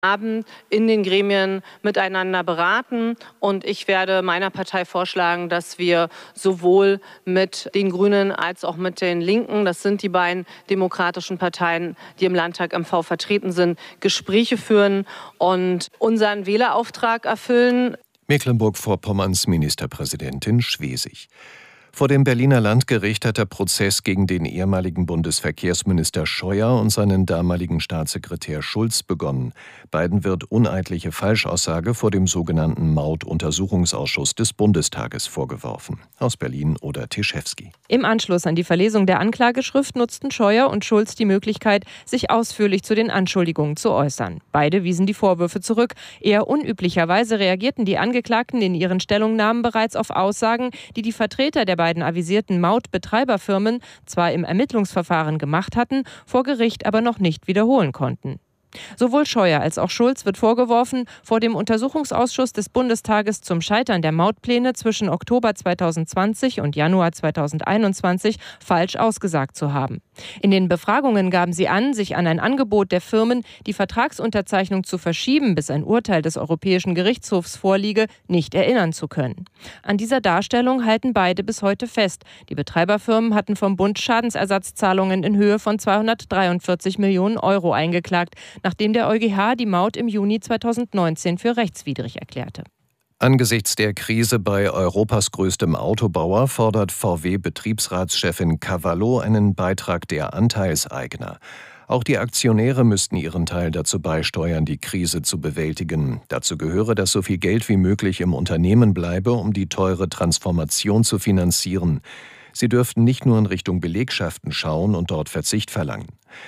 Abend in den Gremien miteinander beraten. Und ich werde meiner Partei vorschlagen, dass wir sowohl mit den Grünen als auch mit den Linken, das sind die beiden demokratischen Parteien, die im Landtag MV vertreten sind, Gespräche führen und unseren Wählerauftrag erfüllen. Mecklenburg-Vorpommerns Ministerpräsidentin Schwesig. Vor dem Berliner Landgericht hat der Prozess gegen den ehemaligen Bundesverkehrsminister Scheuer und seinen damaligen Staatssekretär Schulz begonnen. Beiden wird uneidliche Falschaussage vor dem sogenannten Maut-Untersuchungsausschuss des Bundestages vorgeworfen. Aus Berlin Oda Teschewski. Im Anschluss an die Verlesung der Anklageschrift nutzten Scheuer und Schulz die Möglichkeit, sich ausführlich zu den Anschuldigungen zu äußern. Beide wiesen die Vorwürfe zurück. Eher unüblicherweise reagierten die Angeklagten in ihren Stellungnahmen bereits auf Aussagen, die die Vertreter der beiden avisierten Mautbetreiberfirmen zwar im Ermittlungsverfahren gemacht hatten, vor Gericht aber noch nicht wiederholen konnten. Sowohl Scheuer als auch Schulz wird vorgeworfen, vor dem Untersuchungsausschuss des Bundestages zum Scheitern der Mautpläne zwischen Oktober 2020 und Januar 2021 falsch ausgesagt zu haben. In den Befragungen gaben sie an, sich an ein Angebot der Firmen, die Vertragsunterzeichnung zu verschieben, bis ein Urteil des Europäischen Gerichtshofs vorliege, nicht erinnern zu können. An dieser Darstellung halten beide bis heute fest. Die Betreiberfirmen hatten vom Bund Schadensersatzzahlungen in Höhe von 243 Millionen Euro eingeklagt, nachdem der EuGH die Maut im Juni 2019 für rechtswidrig erklärte. Angesichts der Krise bei Europas größtem Autobauer fordert VW-Betriebsratschefin Cavallo einen Beitrag der Anteilseigner. Auch die Aktionäre müssten ihren Teil dazu beisteuern, die Krise zu bewältigen. Dazu gehöre, dass so viel Geld wie möglich im Unternehmen bleibe, um die teure Transformation zu finanzieren. Sie dürften nicht nur in Richtung Belegschaften schauen und dort Verzicht verlangen.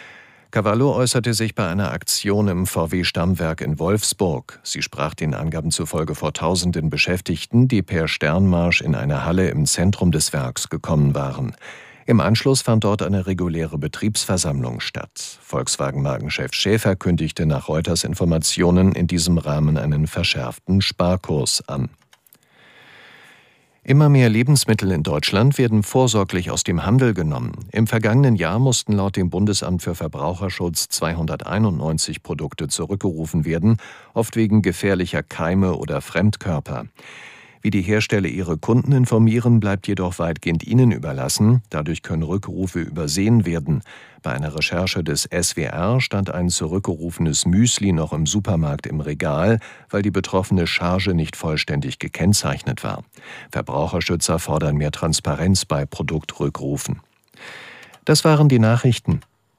Cavallo äußerte sich bei einer Aktion im VW-Stammwerk in Wolfsburg. Sie sprach den Angaben zufolge vor Tausenden Beschäftigten, die per Sternmarsch in eine Halle im Zentrum des Werks gekommen waren. Im Anschluss fand dort eine reguläre Betriebsversammlung statt. Volkswagen-Markenchef Schäfer kündigte nach Reuters Informationen in diesem Rahmen einen verschärften Sparkurs an. Immer mehr Lebensmittel in Deutschland werden vorsorglich aus dem Handel genommen. Im vergangenen Jahr mussten laut dem Bundesamt für Verbraucherschutz 291 Produkte zurückgerufen werden, oft wegen gefährlicher Keime oder Fremdkörper. Wie die Hersteller ihre Kunden informieren, bleibt jedoch weitgehend ihnen überlassen. Dadurch können Rückrufe übersehen werden. Bei einer Recherche des SWR stand ein zurückgerufenes Müsli noch im Supermarkt im Regal, weil die betroffene Charge nicht vollständig gekennzeichnet war. Verbraucherschützer fordern mehr Transparenz bei Produktrückrufen. Das waren die Nachrichten.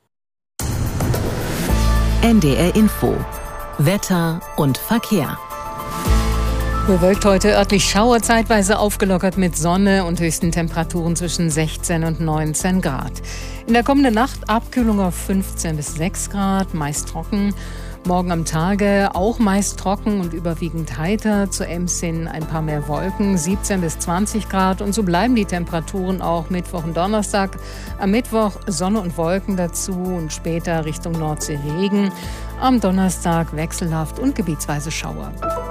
NDR Info. Wetter und Verkehr. Bewölkt heute, örtlich Schauer, zeitweise aufgelockert mit Sonne und höchsten Temperaturen zwischen 16 und 19 Grad. In der kommenden Nacht Abkühlung auf 15 bis 6 Grad, meist trocken. Morgen am Tage auch meist trocken und überwiegend heiter. Zu Ems hin ein paar mehr Wolken, 17 bis 20 Grad. Und so bleiben die Temperaturen auch Mittwoch und Donnerstag. Am Mittwoch Sonne und Wolken dazu und später Richtung Nordsee Regen. Am Donnerstag wechselhaft und gebietsweise Schauer.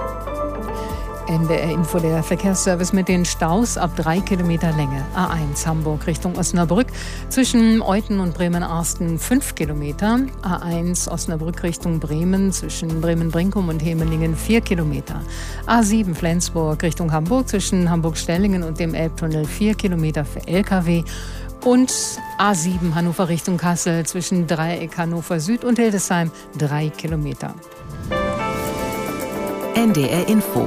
NDR Info, der Verkehrsservice mit den Staus ab 3 Kilometer Länge. A1 Hamburg Richtung Osnabrück zwischen Euthen und Bremen-Arsten 5 Kilometer. A1 Osnabrück Richtung Bremen zwischen Bremen-Brinkum und Hemelingen 4 Kilometer. A7 Flensburg Richtung Hamburg zwischen Hamburg-Stellingen und dem Elbtunnel 4 Kilometer für Lkw. Und A7 Hannover Richtung Kassel zwischen Dreieck Hannover Süd und Hildesheim 3 Kilometer. NDR Info.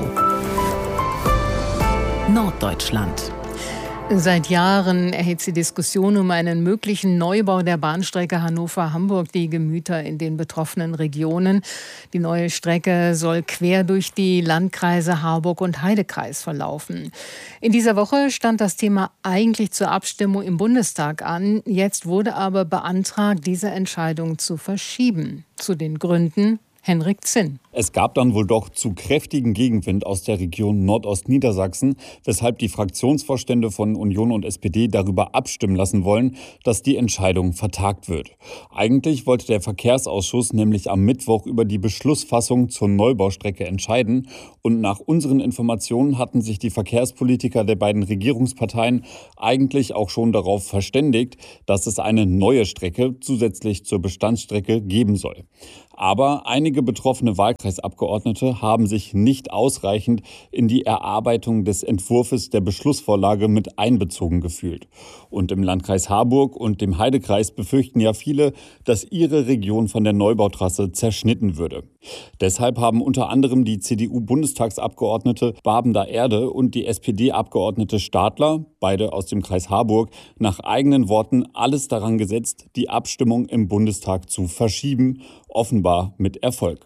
Norddeutschland. Seit Jahren erhitzt die Diskussion um einen möglichen Neubau der Bahnstrecke Hannover-Hamburg die Gemüter in den betroffenen Regionen. Die neue Strecke soll quer durch die Landkreise Harburg und Heidekreis verlaufen. In dieser Woche stand das Thema eigentlich zur Abstimmung im Bundestag an. Jetzt wurde aber beantragt, diese Entscheidung zu verschieben. Zu den Gründen Henrik Zinn. Es gab dann wohl doch zu kräftigen Gegenwind aus der Region Nordostniedersachsen, weshalb die Fraktionsvorstände von Union und SPD darüber abstimmen lassen wollen, dass die Entscheidung vertagt wird. Eigentlich wollte der Verkehrsausschuss nämlich am Mittwoch über die Beschlussfassung zur Neubaustrecke entscheiden. Und nach unseren Informationen hatten sich die Verkehrspolitiker der beiden Regierungsparteien eigentlich auch schon darauf verständigt, dass es eine neue Strecke zusätzlich zur Bestandsstrecke geben soll. Aber einige betroffene Wahlkreisabgeordnete haben sich nicht ausreichend in die Erarbeitung des Entwurfs der Beschlussvorlage mit einbezogen gefühlt. Und im Landkreis Harburg und dem Heidekreis befürchten ja viele, dass ihre Region von der Neubautrasse zerschnitten würde. Deshalb haben unter anderem die CDU-Bundestagsabgeordnete Babender Erde und die SPD-Abgeordnete Stadler, beide aus dem Kreis Harburg, nach eigenen Worten alles daran gesetzt, die Abstimmung im Bundestag zu verschieben, offenbar mit Erfolg.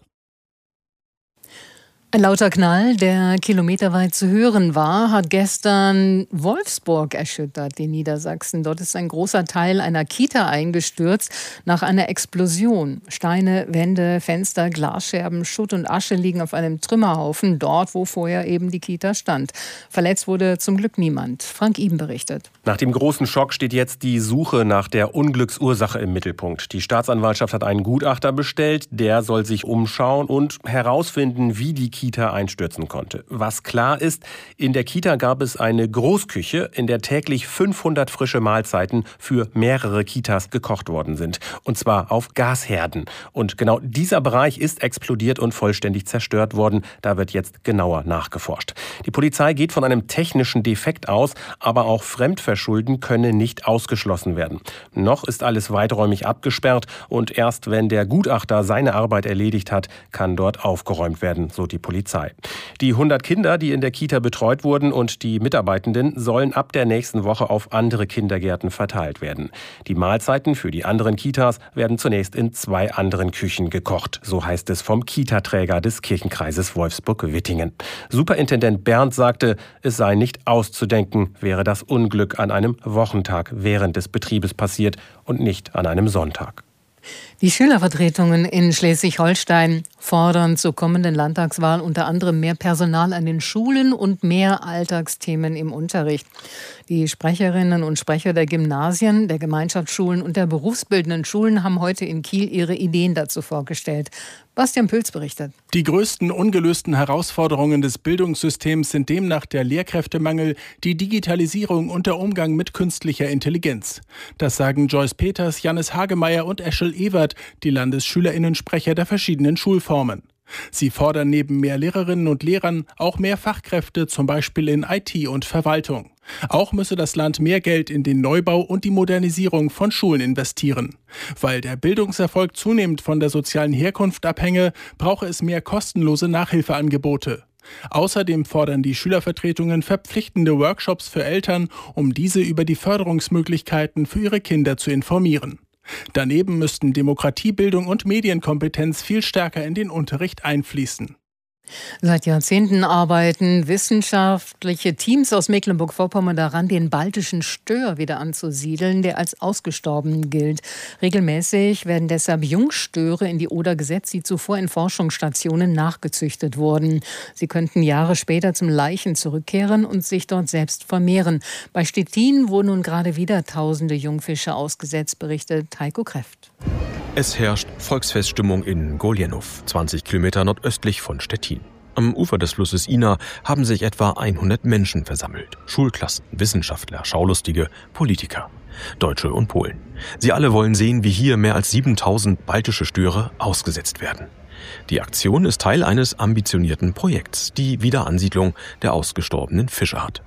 Ein lauter Knall, der kilometerweit zu hören war, hat gestern Wolfsburg erschüttert, in Niedersachsen. Dort ist ein großer Teil einer Kita eingestürzt nach einer Explosion. Steine, Wände, Fenster, Glasscherben, Schutt und Asche liegen auf einem Trümmerhaufen, dort, wo vorher eben die Kita stand. Verletzt wurde zum Glück niemand. Frank Iben berichtet. Nach dem großen Schock steht jetzt die Suche nach der Unglücksursache im Mittelpunkt. Die Staatsanwaltschaft hat einen Gutachter bestellt, der soll sich umschauen und herausfinden, wie die Kita einstürzen konnte. Was klar ist, in der Kita gab es eine Großküche, in der täglich 500 frische Mahlzeiten für mehrere Kitas gekocht worden sind. Und zwar auf Gasherden. Und genau dieser Bereich ist explodiert und vollständig zerstört worden. Da wird jetzt genauer nachgeforscht. Die Polizei geht von einem technischen Defekt aus, aber auch Fremdverschulden könne nicht ausgeschlossen werden. Noch ist alles weiträumig abgesperrt und erst wenn der Gutachter seine Arbeit erledigt hat, kann dort aufgeräumt werden, so die Polizei. Die 100 Kinder, die in der Kita betreut wurden und die Mitarbeitenden sollen ab der nächsten Woche auf andere Kindergärten verteilt werden. Die Mahlzeiten für die anderen Kitas werden zunächst in 2 anderen Küchen gekocht. So heißt es vom Kitaträger des Kirchenkreises Wolfsburg-Wittingen. Superintendent Berndt sagte, es sei nicht auszudenken, wäre das Unglück an einem Wochentag während des Betriebes passiert und nicht an einem Sonntag. Die Schülervertretungen in Schleswig-Holstein fordern zur kommenden Landtagswahl unter anderem mehr Personal an den Schulen und mehr Alltagsthemen im Unterricht. Die Sprecherinnen und Sprecher der Gymnasien, der Gemeinschaftsschulen und der berufsbildenden Schulen haben heute in Kiel ihre Ideen dazu vorgestellt. Bastian Pülz berichtet. Die größten ungelösten Herausforderungen des Bildungssystems sind demnach der Lehrkräftemangel, die Digitalisierung und der Umgang mit künstlicher Intelligenz. Das sagen Joyce Peters, Jannis Hagemeyer und Eschel Ewert, die LandesschülerInnen-Sprecher der verschiedenen Schulformen. Sie fordern neben mehr Lehrerinnen und Lehrern auch mehr Fachkräfte, zum Beispiel in IT und Verwaltung. Auch müsse das Land mehr Geld in den Neubau und die Modernisierung von Schulen investieren. Weil der Bildungserfolg zunehmend von der sozialen Herkunft abhänge, brauche es mehr kostenlose Nachhilfeangebote. Außerdem fordern die Schülervertretungen verpflichtende Workshops für Eltern, um diese über die Förderungsmöglichkeiten für ihre Kinder zu informieren. Daneben müssten Demokratiebildung und Medienkompetenz viel stärker in den Unterricht einfließen. Seit Jahrzehnten arbeiten wissenschaftliche Teams aus Mecklenburg-Vorpommern daran, den baltischen Stör wieder anzusiedeln, der als ausgestorben gilt. Regelmäßig werden deshalb Jungstöre in die Oder gesetzt, die zuvor in Forschungsstationen nachgezüchtet wurden. Sie könnten Jahre später zum Laichen zurückkehren und sich dort selbst vermehren. Bei Stettin wurden nun gerade wieder tausende Jungfische ausgesetzt, berichtet Heiko Kreft. Es herrscht Volksfeststimmung in Goljenów, 20 Kilometer nordöstlich von Stettin. Am Ufer des Flusses Ina haben sich etwa 100 Menschen versammelt. Schulklassen, Wissenschaftler, Schaulustige, Politiker, Deutsche und Polen. Sie alle wollen sehen, wie hier mehr als 7000 baltische Störe ausgesetzt werden. Die Aktion ist Teil eines ambitionierten Projekts, die Wiederansiedlung der ausgestorbenen Fischart.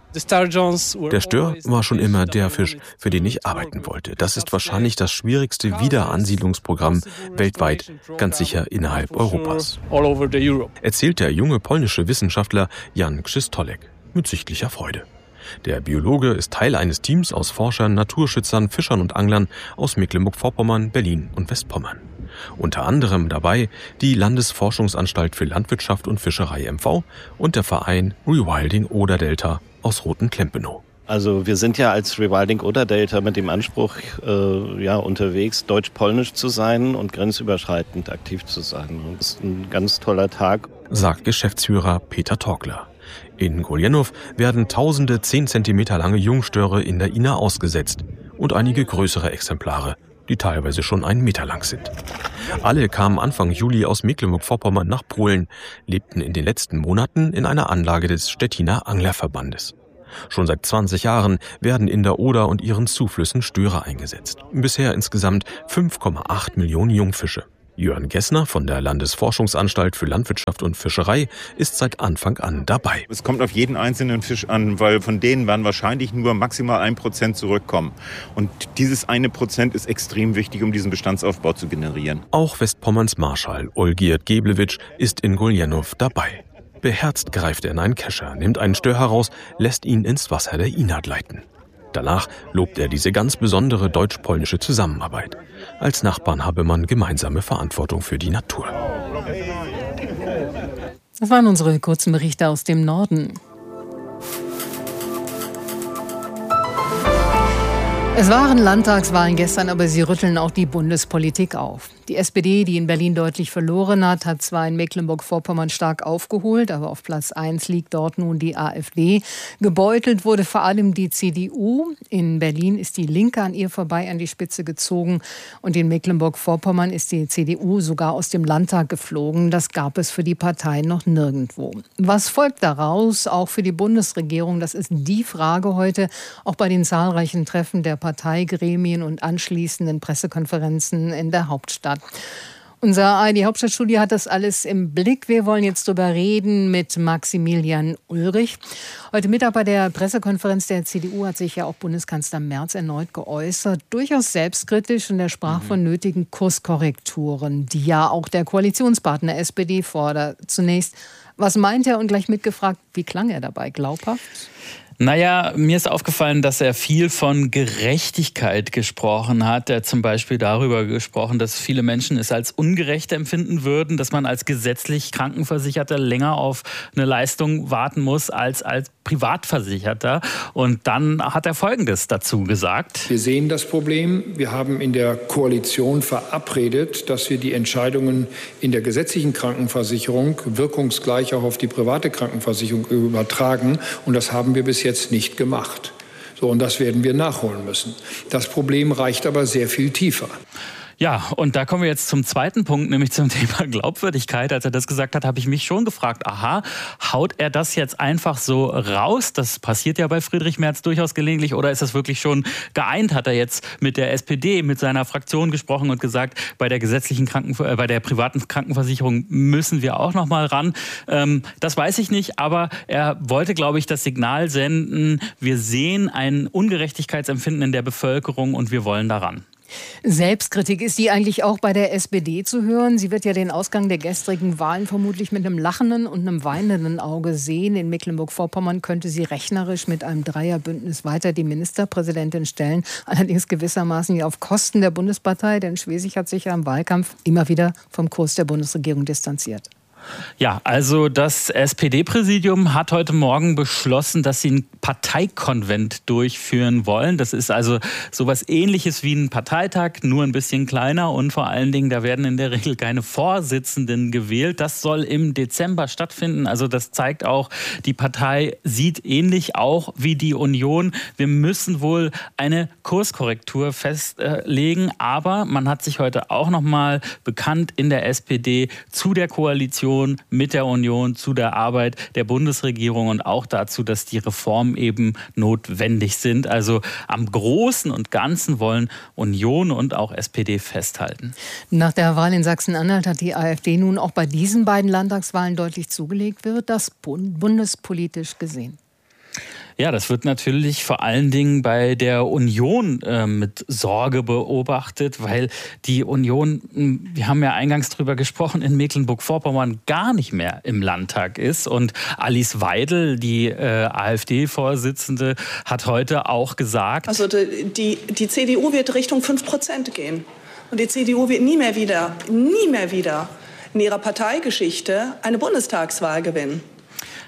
Der Stör war schon immer der Fisch, für den ich arbeiten wollte. Das ist wahrscheinlich das schwierigste Wiederansiedlungsprogramm weltweit, ganz sicher innerhalb Europas, erzählt der junge polnische Wissenschaftler Jan Krzysztolek mit sichtlicher Freude. Der Biologe ist Teil eines Teams aus Forschern, Naturschützern, Fischern und Anglern aus Mecklenburg-Vorpommern, Berlin und Westpommern. Unter anderem dabei die Landesforschungsanstalt für Landwirtschaft und Fischerei MV und der Verein Rewilding Oder Delta aus Rothen-Klempenow. Also wir sind ja als Rewilding Oder-Delta mit dem Anspruch unterwegs, deutsch-polnisch zu sein und grenzüberschreitend aktiv zu sein. Und das ist ein ganz toller Tag, sagt Geschäftsführer Peter Torkler. In Goljenow werden tausende 10 Zentimeter lange Jungstöre in der Ina ausgesetzt und einige größere Exemplare, die teilweise schon 1 Meter lang sind. Alle kamen Anfang Juli aus Mecklenburg-Vorpommern nach Polen, lebten in den letzten Monaten in einer Anlage des Stettiner Anglerverbandes. Schon seit 20 Jahren werden in der Oder und ihren Zuflüssen Störer eingesetzt. Bisher insgesamt 5,8 Millionen Jungfische. Jörn Gessner von der Landesforschungsanstalt für Landwirtschaft und Fischerei ist seit Anfang an dabei. Es kommt auf jeden einzelnen Fisch an, weil von denen werden wahrscheinlich nur maximal 1% zurückkommen. Und dieses 1% ist extrem wichtig, um diesen Bestandsaufbau zu generieren. Auch Westpommerns Marschall Olgierd Geblewitsch ist in Goljenow dabei. Beherzt greift er in einen Kescher, nimmt einen Stör heraus, lässt ihn ins Wasser der Ina gleiten. Danach lobt er diese ganz besondere deutsch-polnische Zusammenarbeit. Als Nachbarn habe man gemeinsame Verantwortung für die Natur. Das waren unsere kurzen Berichte aus dem Norden. Es waren Landtagswahlen gestern, aber sie rütteln auch die Bundespolitik auf. Die SPD, die in Berlin deutlich verloren hat zwar in Mecklenburg-Vorpommern stark aufgeholt, aber auf Platz 1 liegt dort nun die AfD. Gebeutelt wurde vor allem die CDU. In Berlin ist die Linke an ihr vorbei an die Spitze gezogen. Und in Mecklenburg-Vorpommern ist die CDU sogar aus dem Landtag geflogen. Das gab es für die Partei noch nirgendwo. Was folgt daraus, auch für die Bundesregierung? Das ist die Frage heute, auch bei den zahlreichen Treffen der Parteigremien und anschließenden Pressekonferenzen in der Hauptstadt. Unser ARD-Hauptstadtstudio hat das alles im Blick. Wir wollen jetzt darüber reden mit Maximilian Ulrich. Heute Mittag bei der Pressekonferenz der CDU hat sich ja auch Bundeskanzler Merz erneut geäußert. Durchaus selbstkritisch und er sprach von nötigen Kurskorrekturen, die ja auch der Koalitionspartner SPD fordert. Zunächst, was meint er und gleich mitgefragt, wie klang er dabei? Glaubhaft? Naja, mir ist aufgefallen, dass er viel von Gerechtigkeit gesprochen hat. Er hat zum Beispiel darüber gesprochen, dass viele Menschen es als ungerecht empfinden würden, dass man als gesetzlich Krankenversicherter länger auf eine Leistung warten muss als Privatversicherter. Und dann hat er Folgendes dazu gesagt. Wir sehen das Problem. Wir haben in der Koalition verabredet, dass wir die Entscheidungen in der gesetzlichen Krankenversicherung wirkungsgleich auch auf die private Krankenversicherung übertragen. Und das haben wir bis jetzt nicht gemacht. So, und das werden wir nachholen müssen. Das Problem reicht aber sehr viel tiefer. Ja, und da kommen wir jetzt zum zweiten Punkt, nämlich zum Thema Glaubwürdigkeit. Als er das gesagt hat, habe ich mich schon gefragt, aha, haut er das jetzt einfach so raus? Das passiert ja bei Friedrich Merz durchaus gelegentlich. Oder ist das wirklich schon geeint? Hat er jetzt mit der SPD, mit seiner Fraktion gesprochen und gesagt, bei der bei der privaten Krankenversicherung müssen wir auch noch mal ran? Das weiß ich nicht, aber er wollte, glaube ich, das Signal senden, wir sehen ein Ungerechtigkeitsempfinden in der Bevölkerung und wir wollen daran. Selbstkritik, ist die eigentlich auch bei der SPD zu hören? Sie wird ja den Ausgang der gestrigen Wahlen vermutlich mit einem lachenden und einem weinenden Auge sehen. In Mecklenburg-Vorpommern könnte sie rechnerisch mit einem Dreierbündnis weiter die Ministerpräsidentin stellen. Allerdings gewissermaßen auf Kosten der Bundespartei, denn Schwesig hat sich ja im Wahlkampf immer wieder vom Kurs der Bundesregierung distanziert. Ja, also das SPD-Präsidium hat heute Morgen beschlossen, dass sie einen Parteikonvent durchführen wollen. Das ist also sowas Ähnliches wie ein Parteitag, nur ein bisschen kleiner und vor allen Dingen, da werden in der Regel keine Vorsitzenden gewählt. Das soll im Dezember stattfinden. Also das zeigt auch, die Partei sieht ähnlich auch wie die Union. Wir müssen wohl eine Kurskorrektur festlegen, aber man hat sich heute auch noch mal bekannt in der SPD zu der Koalition mit der Union, zu der Arbeit der Bundesregierung und auch dazu, dass die Reformen eben notwendig sind. Also am Großen und Ganzen wollen Union und auch SPD festhalten. Nach der Wahl in Sachsen-Anhalt hat die AfD nun auch bei diesen beiden Landtagswahlen deutlich zugelegt. Wird das bundespolitisch gesehen? Ja, das wird natürlich vor allen Dingen bei der Union mit Sorge beobachtet, weil die Union, wir haben ja eingangs drüber gesprochen, in Mecklenburg-Vorpommern gar nicht mehr im Landtag ist. Und Alice Weidel, die AfD-Vorsitzende, hat heute auch gesagt, also die CDU wird Richtung 5% gehen. Und die CDU wird nie mehr wieder in ihrer Parteigeschichte eine Bundestagswahl gewinnen.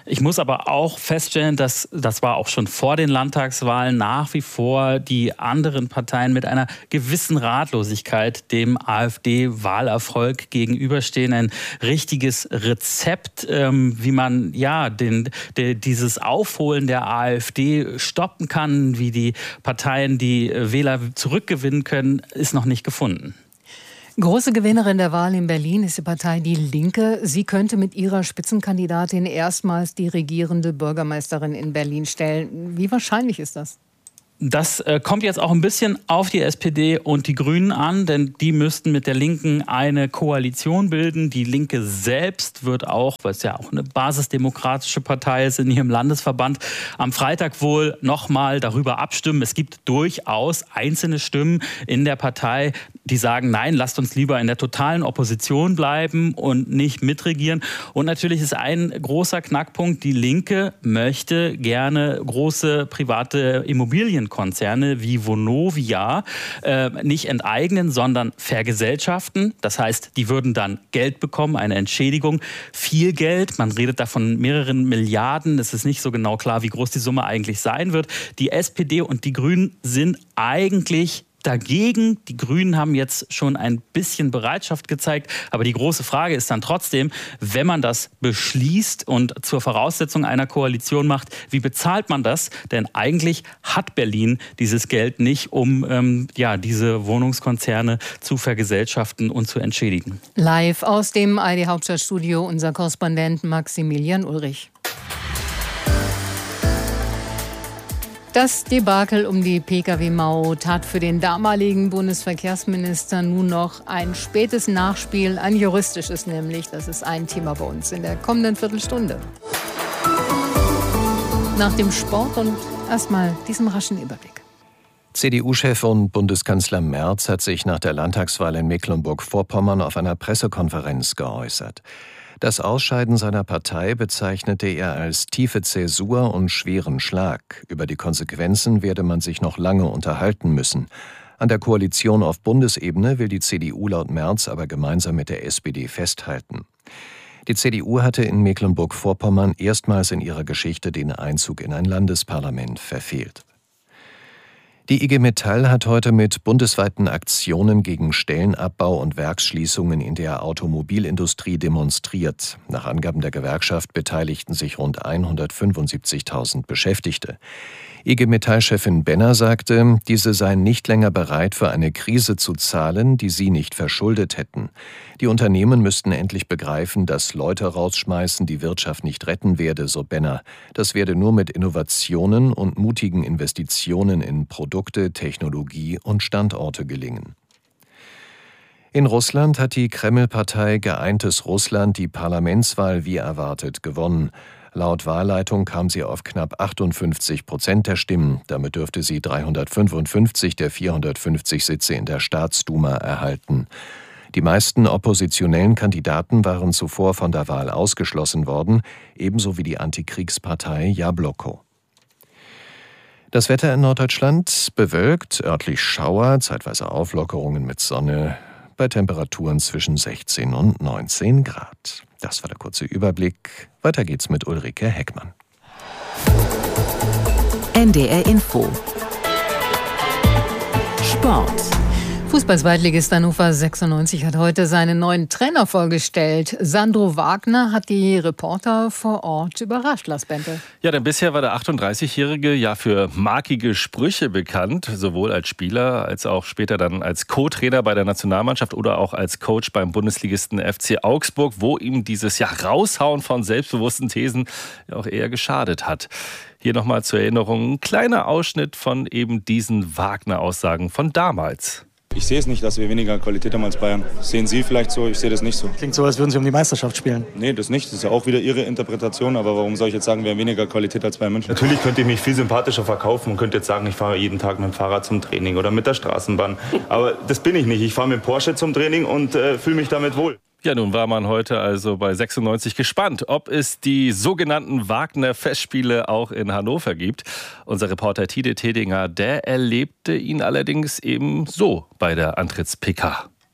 Ich muss aber auch feststellen, dass das war auch schon vor den Landtagswahlen nach wie vor die anderen Parteien mit einer gewissen Ratlosigkeit dem AfD-Wahlerfolg gegenüberstehen. Ein richtiges Rezept, wie man dieses Aufholen der AfD stoppen kann, wie die Parteien die Wähler zurückgewinnen können, ist noch nicht gefunden. Große Gewinnerin der Wahl in Berlin ist die Partei Die Linke. Sie könnte mit ihrer Spitzenkandidatin erstmals die regierende Bürgermeisterin in Berlin stellen. Wie wahrscheinlich ist das? Das kommt jetzt auch ein bisschen auf die SPD und die Grünen an, denn die müssten mit der Linken eine Koalition bilden. Die Linke selbst wird auch, weil es ja auch eine basisdemokratische Partei ist in ihrem Landesverband, am Freitag wohl nochmal darüber abstimmen. Es gibt durchaus einzelne Stimmen in der Partei, die sagen, nein, lasst uns lieber in der totalen Opposition bleiben und nicht mitregieren. Und natürlich ist ein großer Knackpunkt, die Linke möchte gerne große private Immobilienkonzerne wie Vonovia nicht enteignen, sondern vergesellschaften. Das heißt, die würden dann Geld bekommen, eine Entschädigung, viel Geld. Man redet da von mehreren Milliarden. Es ist nicht so genau klar, wie groß die Summe eigentlich sein wird. Die SPD und die Grünen sind eigentlich dagegen. Die Grünen haben jetzt schon ein bisschen Bereitschaft gezeigt. Aber die große Frage ist dann trotzdem, wenn man das beschließt und zur Voraussetzung einer Koalition macht, wie bezahlt man das? Denn eigentlich hat Berlin dieses Geld nicht, um diese Wohnungskonzerne zu vergesellschaften und zu entschädigen. Live aus dem ARD Hauptstadtstudio unser Korrespondent Maximilian Ulrich. Das Debakel um die Pkw-Maut hat für den damaligen Bundesverkehrsminister nun noch ein spätes Nachspiel, ein juristisches nämlich. Das ist ein Thema bei uns in der kommenden Viertelstunde. Nach dem Sport und erstmal diesem raschen Überblick. CDU-Chef und Bundeskanzler Merz hat sich nach der Landtagswahl in Mecklenburg-Vorpommern auf einer Pressekonferenz geäußert. Das Ausscheiden seiner Partei bezeichnete er als tiefe Zäsur und schweren Schlag. Über die Konsequenzen werde man sich noch lange unterhalten müssen. An der Koalition auf Bundesebene will die CDU laut Merz aber gemeinsam mit der SPD festhalten. Die CDU hatte in Mecklenburg-Vorpommern erstmals in ihrer Geschichte den Einzug in ein Landesparlament verfehlt. Die IG Metall hat heute mit bundesweiten Aktionen gegen Stellenabbau und Werksschließungen in der Automobilindustrie demonstriert. Nach Angaben der Gewerkschaft beteiligten sich rund 175.000 Beschäftigte. IG Metall-Chefin Benner sagte, diese seien nicht länger bereit, für eine Krise zu zahlen, die sie nicht verschuldet hätten. Die Unternehmen müssten endlich begreifen, dass Leute rausschmeißen die Wirtschaft nicht retten werde, so Benner. Das werde nur mit Innovationen und mutigen Investitionen in Produkte, Technologie und Standorte gelingen. In Russland hat die Kreml-Partei Geeintes Russland die Parlamentswahl wie erwartet gewonnen. Laut Wahlleitung kam sie auf knapp 58% der Stimmen. Damit dürfte sie 355 der 450 Sitze in der Staatsduma erhalten. Die meisten oppositionellen Kandidaten waren zuvor von der Wahl ausgeschlossen worden, ebenso wie die Antikriegspartei Jabloko. Das Wetter in Norddeutschland bewölkt, örtlich Schauer, zeitweise Auflockerungen mit Sonne, bei Temperaturen zwischen 16 und 19 Grad. Das war der kurze Überblick. Weiter geht's mit Ulrike Heckmann. NDR Info. Sport. Fußball-Zweitligist Hannover 96 hat heute seinen neuen Trainer vorgestellt. Sandro Wagner hat die Reporter vor Ort überrascht, Lars Bente. Ja, denn bisher war der 38-Jährige ja für markige Sprüche bekannt, sowohl als Spieler als auch später dann als Co-Trainer bei der Nationalmannschaft oder auch als Coach beim Bundesligisten FC Augsburg, wo ihm dieses Raushauen von selbstbewussten Thesen ja auch eher geschadet hat. Hier nochmal zur Erinnerung ein kleiner Ausschnitt von eben diesen Wagner-Aussagen von damals. Ich sehe es nicht, dass wir weniger Qualität haben als Bayern. Das sehen Sie vielleicht so, ich sehe das nicht so. Klingt so, als würden Sie um die Meisterschaft spielen. Nee, das nicht. Das ist ja auch wieder Ihre Interpretation. Aber warum soll ich jetzt sagen, wir haben weniger Qualität als Bayern München? Natürlich könnte ich mich viel sympathischer verkaufen und könnte jetzt sagen, ich fahre jeden Tag mit dem Fahrrad zum Training oder mit der Straßenbahn. Aber das bin ich nicht. Ich fahre mit dem Porsche zum Training und fühle mich damit wohl. Ja, nun war man heute also bei 96 gespannt, ob es die sogenannten Wagner-Festspiele auch in Hannover gibt. Unser Reporter Tide Tedinger, der erlebte ihn allerdings eben so bei der Antritts-PK.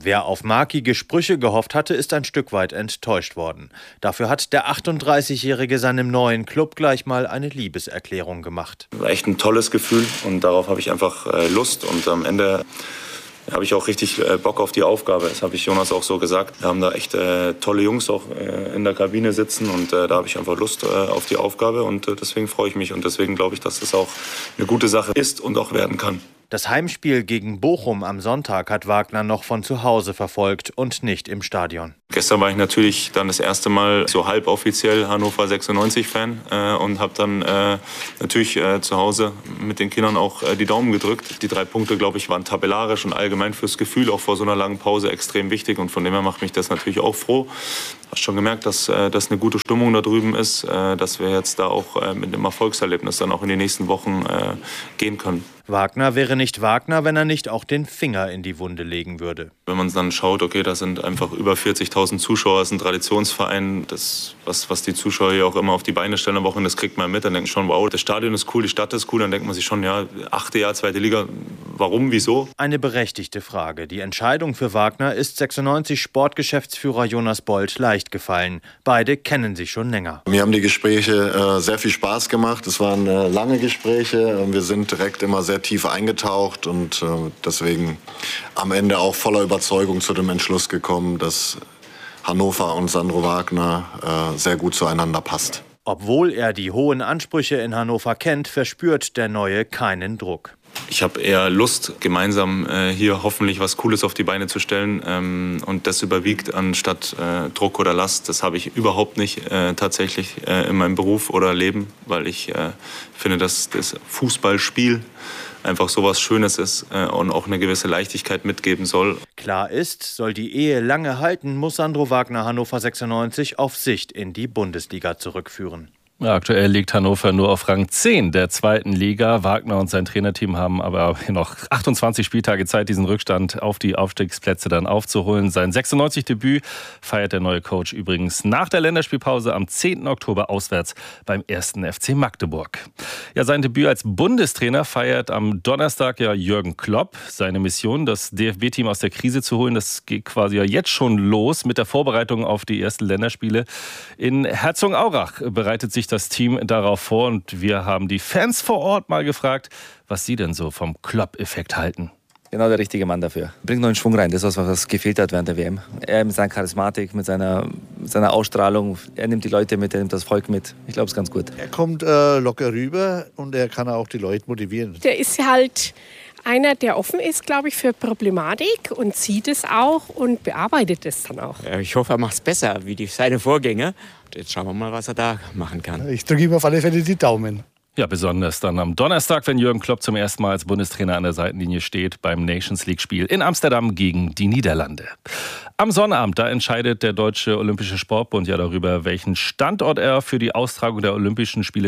Wer auf markige Sprüche gehofft hatte, ist ein Stück weit enttäuscht worden. Dafür hat der 38-Jährige seinem neuen Club gleich mal eine Liebeserklärung gemacht. War echt ein tolles Gefühl und darauf habe ich einfach Lust und am Ende habe ich auch richtig Bock auf die Aufgabe. Das habe ich Jonas auch so gesagt. Wir haben da echt tolle Jungs auch in der Kabine sitzen und da habe ich einfach Lust auf die Aufgabe und deswegen freue ich mich und deswegen glaube ich, dass das auch eine gute Sache ist und auch werden kann. Das Heimspiel gegen Bochum am Sonntag hat Wagner noch von zu Hause verfolgt und nicht im Stadion. Gestern war ich natürlich dann das erste Mal so halboffiziell Hannover 96-Fan und habe dann natürlich zu Hause mit den Kindern auch die Daumen gedrückt. Die 3 Punkte, glaube ich, waren tabellarisch und allgemein fürs Gefühl auch vor so einer langen Pause extrem wichtig und von dem her macht mich das natürlich auch froh. Hast schon gemerkt, dass eine gute Stimmung da drüben ist, dass wir jetzt da auch mit dem Erfolgserlebnis dann auch in die nächsten Wochen gehen können. Wagner wäre nicht Wagner, wenn er nicht auch den Finger in die Wunde legen würde. Wenn man dann schaut, okay, da sind einfach über 40.000 Zuschauer, das ist ein Traditionsverein, das, was die Zuschauer hier auch immer auf die Beine stellen am Wochenende, das kriegt man mit, dann denkt man schon, wow, das Stadion ist cool, die Stadt ist cool, dann denkt man sich schon, ja, 8. Jahr, 2. Liga, warum, wieso? Eine berechtigte Frage. Die Entscheidung für Wagner ist 96 Sportgeschäftsführer Jonas Bold leicht gefallen. Beide kennen sich schon länger. Mir haben die Gespräche sehr viel Spaß gemacht, es waren lange Gespräche, wir sind direkt immer sehr tief eingetaucht und deswegen am Ende auch voller Überzeugung zu dem Entschluss gekommen, dass Hannover und Sandro Wagner sehr gut zueinander passt. Obwohl er die hohen Ansprüche in Hannover kennt, verspürt der Neue keinen Druck. Ich habe eher Lust, gemeinsam hier hoffentlich was Cooles auf die Beine zu stellen und das überwiegt anstatt Druck oder Last. Das habe ich überhaupt nicht tatsächlich in meinem Beruf oder Leben, weil ich finde, dass das Fußballspiel einfach sowas Schönes ist und auch eine gewisse Leichtigkeit mitgeben soll. Klar ist, soll die Ehe lange halten, muss Sandro Wagner Hannover 96 auf Sicht in die Bundesliga zurückführen. Ja, aktuell liegt Hannover nur auf Rang 10 der 2. Liga. Wagner und sein Trainerteam haben aber noch 28 Spieltage Zeit, diesen Rückstand auf die Aufstiegsplätze dann aufzuholen. Sein 96-Debüt feiert der neue Coach übrigens nach der Länderspielpause am 10. Oktober auswärts beim 1. FC Magdeburg. Ja, sein Debüt als Bundestrainer feiert am Donnerstag ja Jürgen Klopp. Seine Mission, das DFB-Team aus der Krise zu holen, das geht quasi ja jetzt schon los mit der Vorbereitung auf die ersten Länderspiele. In Herzogenaurach bereitet sich das Team darauf vor und wir haben die Fans vor Ort mal gefragt, was sie denn so vom Klopp-Effekt halten. Genau der richtige Mann dafür. Bringt neuen Schwung rein, das ist was gefehlt hat während der WM. Er mit seiner Charismatik, mit seiner Ausstrahlung, er nimmt die Leute mit, er nimmt das Volk mit. Ich glaube, es ist ganz gut. Er kommt locker rüber und er kann auch die Leute motivieren. Der ist halt einer, der offen ist, glaube ich, für Problematik und sieht es auch und bearbeitet es dann auch. Ich hoffe, er macht es besser wie seine Vorgänger. Jetzt schauen wir mal, was er da machen kann. Ich drücke ihm auf alle Fälle die Daumen. Ja, besonders dann am Donnerstag, wenn Jürgen Klopp zum ersten Mal als Bundestrainer an der Seitenlinie steht beim Nations-League-Spiel in Amsterdam gegen die Niederlande. Am Sonnabend, da entscheidet der Deutsche Olympische Sportbund ja darüber, welchen Standort er für die Austragung der Olympischen Spiele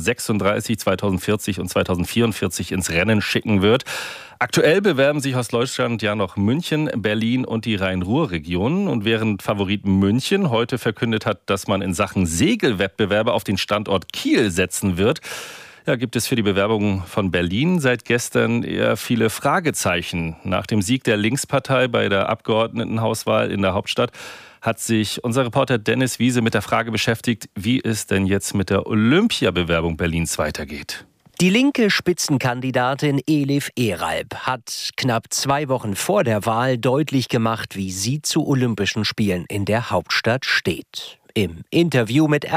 2036, 2040 und 2044 ins Rennen schicken wird. Aktuell bewerben sich aus Deutschland ja noch München, Berlin und die Rhein-Ruhr-Region. Und während Favorit München heute verkündet hat, dass man in Sachen Segelwettbewerbe auf den Standort Kiel setzen wird, ja, gibt es für die Bewerbung von Berlin seit gestern eher viele Fragezeichen. Nach dem Sieg der Linkspartei bei der Abgeordnetenhauswahl in der Hauptstadt hat sich unser Reporter Dennis Wiese mit der Frage beschäftigt, wie es denn jetzt mit der Olympiabewerbung Berlins weitergeht. Die linke Spitzenkandidatin Elif Eralp hat knapp 2 Wochen vor der Wahl deutlich gemacht, wie sie zu Olympischen Spielen in der Hauptstadt steht. Im Interview mit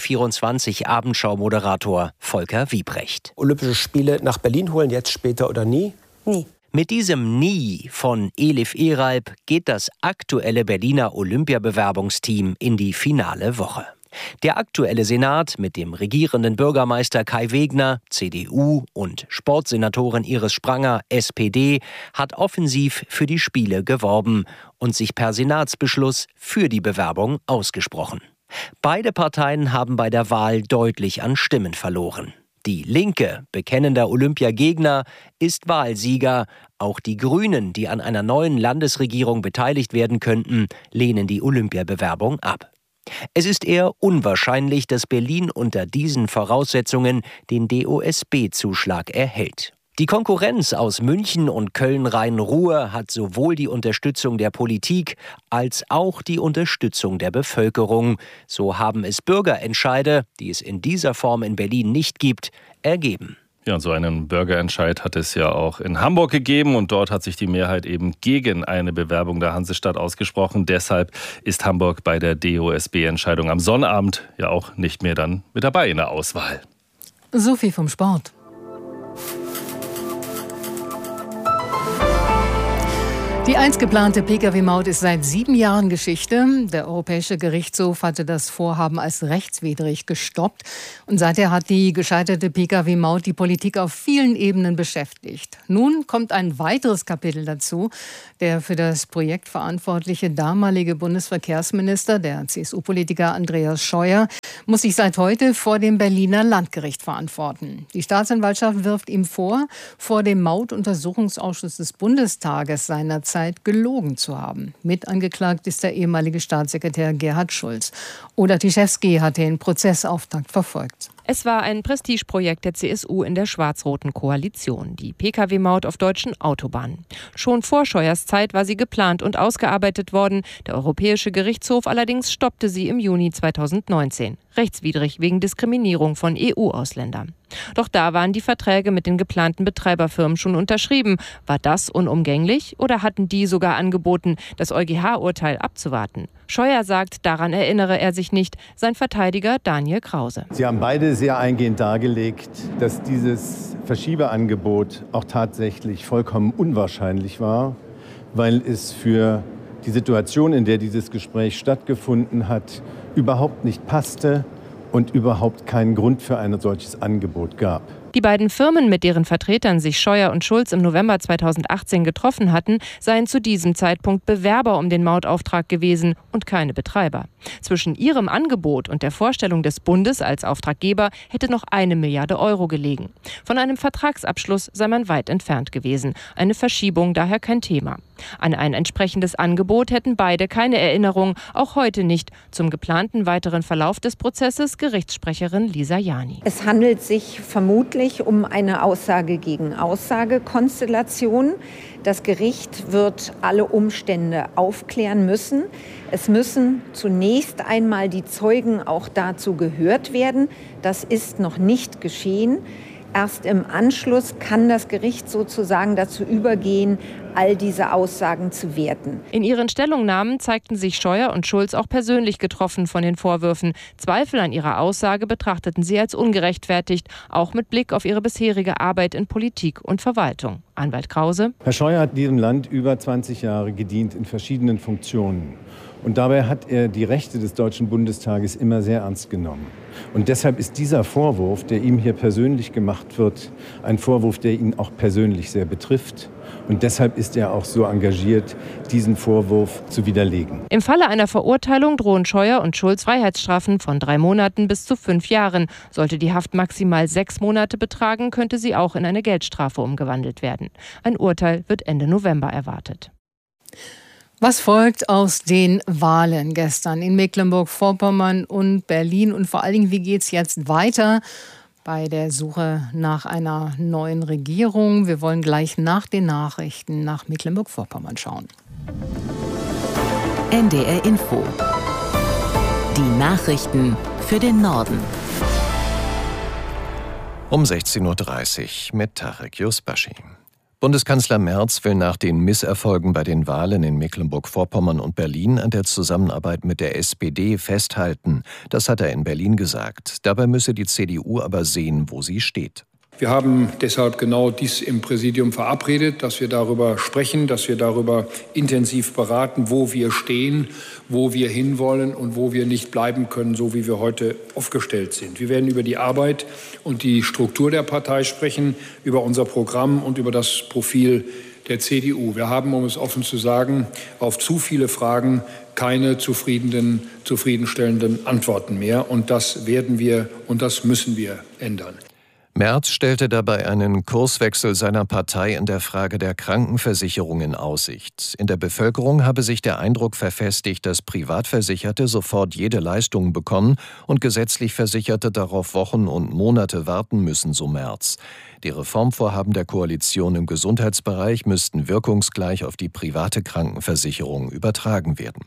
RBB24 Abendschau-Moderator Volker Wiebrecht. Olympische Spiele nach Berlin holen, jetzt später oder nie? Nie. Mit diesem Nie von Elif Eralp geht das aktuelle Berliner Olympiabewerbungsteam in die finale Woche. Der aktuelle Senat mit dem regierenden Bürgermeister Kai Wegner, CDU, und Sportsenatorin Iris Spranger, SPD, hat offensiv für die Spiele geworben und sich per Senatsbeschluss für die Bewerbung ausgesprochen. Beide Parteien haben bei der Wahl deutlich an Stimmen verloren. Die Linke, bekennender Olympiagegner, ist Wahlsieger. Auch die Grünen, die an einer neuen Landesregierung beteiligt werden könnten, lehnen die Olympiabewerbung ab. Es ist eher unwahrscheinlich, dass Berlin unter diesen Voraussetzungen den DOSB-Zuschlag erhält. Die Konkurrenz aus München und Köln-Rhein-Ruhr hat sowohl die Unterstützung der Politik als auch die Unterstützung der Bevölkerung. So haben es Bürgerentscheide, die es in dieser Form in Berlin nicht gibt, ergeben. Ja, und so einen Bürgerentscheid hat es ja auch in Hamburg gegeben und dort hat sich die Mehrheit eben gegen eine Bewerbung der Hansestadt ausgesprochen. Deshalb ist Hamburg bei der DOSB-Entscheidung am Sonnabend ja auch nicht mehr dann mit dabei in der Auswahl. So viel vom Sport. Die einst geplante Pkw-Maut ist seit 7 Jahren Geschichte. Der Europäische Gerichtshof hatte das Vorhaben als rechtswidrig gestoppt. Und seither hat die gescheiterte Pkw-Maut die Politik auf vielen Ebenen beschäftigt. Nun kommt ein weiteres Kapitel dazu. Der für das Projekt verantwortliche damalige Bundesverkehrsminister, der CSU-Politiker Andreas Scheuer, muss sich seit heute vor dem Berliner Landgericht verantworten. Die Staatsanwaltschaft wirft ihm vor dem Mautuntersuchungsausschuss des Bundestages seinerzeit gelogen zu haben. Mit angeklagt ist der ehemalige Staatssekretär Gerhard Schulz. Oda Tischewski hat den Prozessauftakt verfolgt. Es war ein Prestigeprojekt der CSU in der schwarz-roten Koalition, die Pkw-Maut auf deutschen Autobahnen. Schon vor Scheuers Zeit war sie geplant und ausgearbeitet worden. Der Europäische Gerichtshof allerdings stoppte sie im Juni 2019. Rechtswidrig wegen Diskriminierung von EU-Ausländern. Doch da waren die Verträge mit den geplanten Betreiberfirmen schon unterschrieben. War das unumgänglich oder hatten die sogar angeboten, das EuGH-Urteil abzuwarten? Scheuer sagt, daran erinnere er sich nicht. Sein Verteidiger Daniel Krause. Sie haben beide sehr eingehend dargelegt, dass dieses Verschiebeangebot auch tatsächlich vollkommen unwahrscheinlich war, weil es für die Situation, in der dieses Gespräch stattgefunden hat, überhaupt nicht passte und überhaupt keinen Grund für ein solches Angebot gab. Die beiden Firmen, mit deren Vertretern sich Scheuer und Schulz im November 2018 getroffen hatten, seien zu diesem Zeitpunkt Bewerber um den Mautauftrag gewesen und keine Betreiber. Zwischen ihrem Angebot und der Vorstellung des Bundes als Auftraggeber hätte noch 1 Milliarde Euro gelegen. Von einem Vertragsabschluss sei man weit entfernt gewesen. Eine Verschiebung daher kein Thema. An ein entsprechendes Angebot hätten beide keine Erinnerung, auch heute nicht. Zum geplanten weiteren Verlauf des Prozesses Gerichtssprecherin Lisa Jani. Es handelt sich vermutlich um eine Aussage gegen Aussage-Konstellation. Das Gericht wird alle Umstände aufklären müssen. Es müssen zunächst einmal die Zeugen auch dazu gehört werden. Das ist noch nicht geschehen. Erst im Anschluss kann das Gericht sozusagen dazu übergehen, all diese Aussagen zu werten. In ihren Stellungnahmen zeigten sich Scheuer und Schulz auch persönlich getroffen von den Vorwürfen. Zweifel an ihrer Aussage betrachteten sie als ungerechtfertigt, auch mit Blick auf ihre bisherige Arbeit in Politik und Verwaltung. Anwalt Krause. Herr Scheuer hat diesem Land über 20 Jahre gedient in verschiedenen Funktionen. Und dabei hat er die Rechte des Deutschen Bundestages immer sehr ernst genommen. Und deshalb ist dieser Vorwurf, der ihm hier persönlich gemacht wird, ein Vorwurf, der ihn auch persönlich sehr betrifft. Und deshalb ist er auch so engagiert, diesen Vorwurf zu widerlegen. Im Falle einer Verurteilung drohen Scheuer und Schulz Freiheitsstrafen von 3 Monaten bis zu 5 Jahren. Sollte die Haft maximal 6 Monate betragen, könnte sie auch in eine Geldstrafe umgewandelt werden. Ein Urteil wird Ende November erwartet. Was folgt aus den Wahlen gestern in Mecklenburg-Vorpommern und Berlin? Und vor allen Dingen, wie geht es jetzt weiter bei der Suche nach einer neuen Regierung? Wir wollen gleich nach den Nachrichten nach Mecklenburg-Vorpommern schauen. NDR Info. Die Nachrichten für den Norden. Um 16:30 Uhr mit Tarek Yusbashi. Bundeskanzler Merz will nach den Misserfolgen bei den Wahlen in Mecklenburg-Vorpommern und Berlin an der Zusammenarbeit mit der SPD festhalten. Das hat er in Berlin gesagt. Dabei müsse die CDU aber sehen, wo sie steht. Wir haben deshalb genau dies im Präsidium verabredet, dass wir darüber sprechen, dass wir darüber intensiv beraten, wo wir stehen, wo wir hinwollen und wo wir nicht bleiben können, so wie wir heute aufgestellt sind. Wir werden über die Arbeit und die Struktur der Partei sprechen, über unser Programm und über das Profil der CDU. Wir haben, um es offen zu sagen, auf zu viele Fragen keine zufriedenstellenden Antworten mehr. Und das werden wir und das müssen wir ändern. Merz stellte dabei einen Kurswechsel seiner Partei in der Frage der Krankenversicherung in Aussicht. In der Bevölkerung habe sich der Eindruck verfestigt, dass Privatversicherte sofort jede Leistung bekommen und gesetzlich Versicherte darauf Wochen und Monate warten müssen, so Merz. Die Reformvorhaben der Koalition im Gesundheitsbereich müssten wirkungsgleich auf die private Krankenversicherung übertragen werden.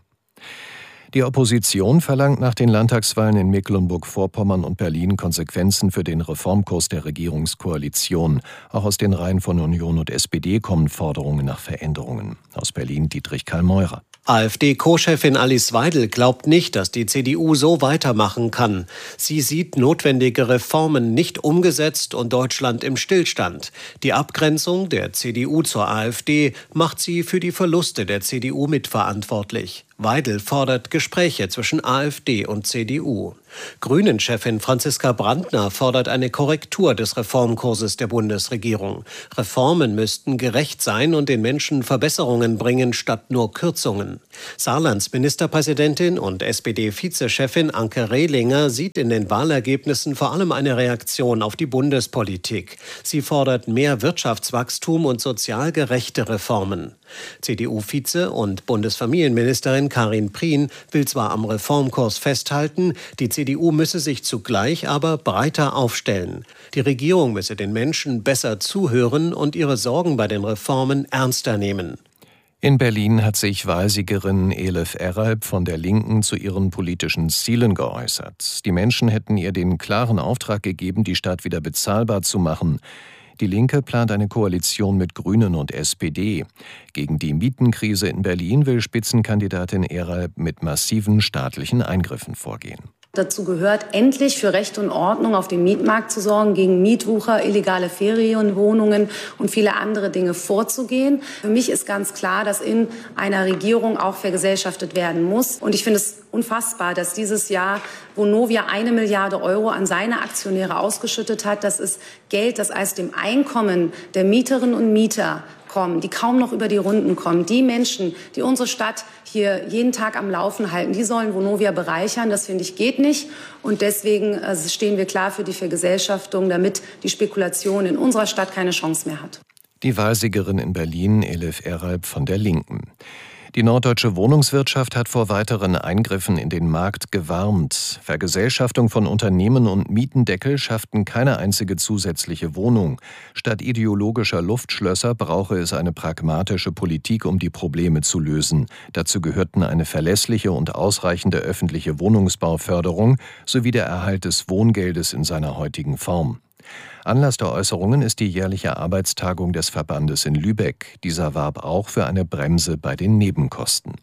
Die Opposition verlangt nach den Landtagswahlen in Mecklenburg-Vorpommern und Berlin Konsequenzen für den Reformkurs der Regierungskoalition. Auch aus den Reihen von Union und SPD kommen Forderungen nach Veränderungen. Aus Berlin Dietrich Karl Meurer. AfD-Co-Chefin Alice Weidel glaubt nicht, dass die CDU so weitermachen kann. Sie sieht notwendige Reformen nicht umgesetzt und Deutschland im Stillstand. Die Abgrenzung der CDU zur AfD macht sie für die Verluste der CDU mitverantwortlich. Weidel fordert Gespräche zwischen AfD und CDU. Grünen-Chefin Franziska Brandner fordert eine Korrektur des Reformkurses der Bundesregierung. Reformen müssten gerecht sein und den Menschen Verbesserungen bringen, statt nur Kürzungen. Saarlands Ministerpräsidentin und SPD-Vizechefin Anke Rehlinger sieht in den Wahlergebnissen vor allem eine Reaktion auf die Bundespolitik. Sie fordert mehr Wirtschaftswachstum und sozial gerechte Reformen. CDU-Vize und Bundesfamilienministerin Karin Prien will zwar am Reformkurs festhalten, die CDU müsse sich zugleich aber breiter aufstellen. Die Regierung müsse den Menschen besser zuhören und ihre Sorgen bei den Reformen ernster nehmen. In Berlin hat sich Wahlsiegerin Elif Eralp von der Linken zu ihren politischen Zielen geäußert. Die Menschen hätten ihr den klaren Auftrag gegeben, die Stadt wieder bezahlbar zu machen. Die Linke plant eine Koalition mit Grünen und SPD. Gegen die Mietenkrise in Berlin will Spitzenkandidatin Eralp mit massiven staatlichen Eingriffen vorgehen. Dazu gehört, endlich für Recht und Ordnung auf dem Mietmarkt zu sorgen, gegen Mietwucher, illegale Ferienwohnungen und viele andere Dinge vorzugehen. Für mich ist ganz klar, dass in einer Regierung auch vergesellschaftet werden muss. Und ich finde es unfassbar, dass dieses Jahr Vonovia 1 Milliarde Euro an seine Aktionäre ausgeschüttet hat. Das ist Geld, das aus dem Einkommen der Mieterinnen und Mieter kommen, die kaum noch über die Runden kommen. Die Menschen, die unsere Stadt hier jeden Tag am Laufen halten, die sollen Vonovia bereichern. Das, finde ich, geht nicht. Und deswegen stehen wir klar für die Vergesellschaftung, damit die Spekulation in unserer Stadt keine Chance mehr hat. Die Wahlsiegerin in Berlin, Elif Eralp von der Linken. Die norddeutsche Wohnungswirtschaft hat vor weiteren Eingriffen in den Markt gewarnt. Vergesellschaftung von Unternehmen und Mietendeckel schafften keine einzige zusätzliche Wohnung. Statt ideologischer Luftschlösser brauche es eine pragmatische Politik, um die Probleme zu lösen. Dazu gehörten eine verlässliche und ausreichende öffentliche Wohnungsbauförderung sowie der Erhalt des Wohngeldes in seiner heutigen Form. Anlass der Äußerungen ist die jährliche Arbeitstagung des Verbandes in Lübeck. Dieser warb auch für eine Bremse bei den Nebenkosten.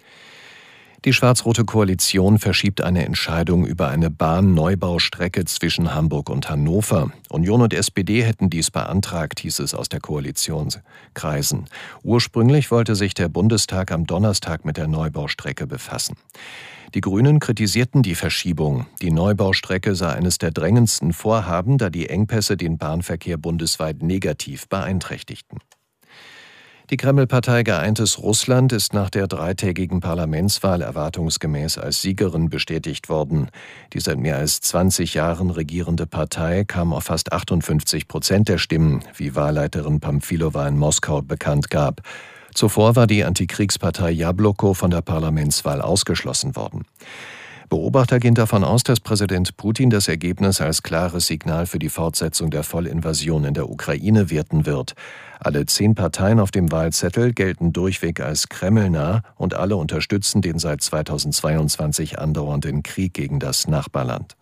Die schwarz-rote Koalition verschiebt eine Entscheidung über eine Bahnneubau-Strecke zwischen Hamburg und Hannover. Union und SPD hätten dies beantragt, hieß es aus der Koalitionskreisen. Ursprünglich wollte sich der Bundestag am Donnerstag mit der Neubaustrecke befassen. Die Grünen kritisierten die Verschiebung. Die Neubaustrecke sei eines der drängendsten Vorhaben, da die Engpässe den Bahnverkehr bundesweit negativ beeinträchtigten. Die Kreml-Partei Geeintes Russland ist nach der 3-tägigen Parlamentswahl erwartungsgemäß als Siegerin bestätigt worden. Die seit mehr als 20 Jahren regierende Partei kam auf fast 58% der Stimmen, wie Wahlleiterin Pamfilova in Moskau bekannt gab. Zuvor war die Antikriegspartei Jabloko von der Parlamentswahl ausgeschlossen worden. Beobachter gehen davon aus, dass Präsident Putin das Ergebnis als klares Signal für die Fortsetzung der Vollinvasion in der Ukraine werten wird. Alle 10 Parteien auf dem Wahlzettel gelten durchweg als kremlnah und alle unterstützen den seit 2022 andauernden Krieg gegen das Nachbarland.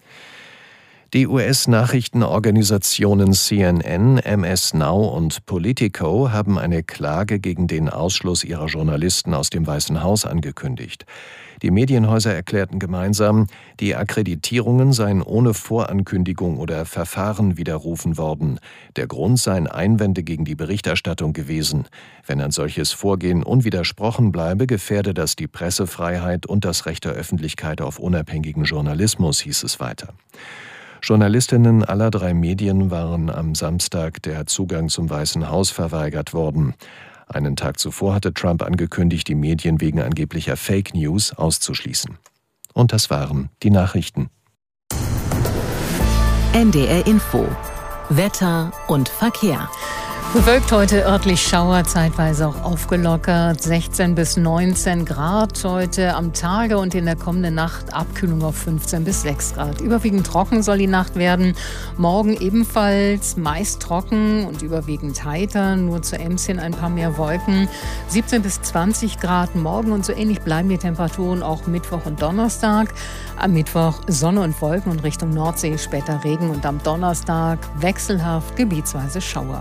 Die US-Nachrichtenorganisationen CNN, MS Now und Politico haben eine Klage gegen den Ausschluss ihrer Journalisten aus dem Weißen Haus angekündigt. Die Medienhäuser erklärten gemeinsam, die Akkreditierungen seien ohne Vorankündigung oder Verfahren widerrufen worden. Der Grund seien Einwände gegen die Berichterstattung gewesen. Wenn ein solches Vorgehen unwidersprochen bleibe, gefährde das die Pressefreiheit und das Recht der Öffentlichkeit auf unabhängigen Journalismus, hieß es weiter. Journalistinnen aller 3 Medien waren am Samstag der Zugang zum Weißen Haus verweigert worden. Einen Tag zuvor hatte Trump angekündigt, die Medien wegen angeblicher Fake News auszuschließen. Und das waren die Nachrichten. NDR Info. Wetter und Verkehr. Bewölkt heute, örtlich Schauer, zeitweise auch aufgelockert. 16 bis 19 Grad heute am Tage und in der kommenden Nacht Abkühlung auf 15 bis 6 Grad. Überwiegend trocken soll die Nacht werden. Morgen ebenfalls meist trocken und überwiegend heiter. Nur zu Ems hin ein paar mehr Wolken. 17 bis 20 Grad morgen und so ähnlich bleiben die Temperaturen auch Mittwoch und Donnerstag. Am Mittwoch Sonne und Wolken und Richtung Nordsee später Regen und am Donnerstag wechselhaft gebietsweise Schauer.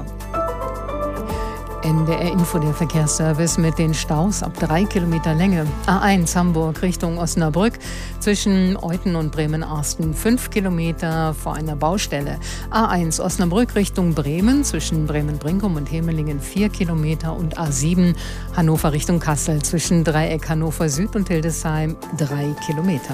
NDR Info, der Verkehrsservice mit den Staus ab 3 Kilometer Länge. A1 Hamburg Richtung Osnabrück zwischen Euthen und Bremen-Arsten 5 Kilometer vor einer Baustelle. A1 Osnabrück Richtung Bremen zwischen Bremen-Brinkum und Hemelingen 4 Kilometer und A7 Hannover Richtung Kassel zwischen Dreieck Hannover Süd und Hildesheim 3 Kilometer.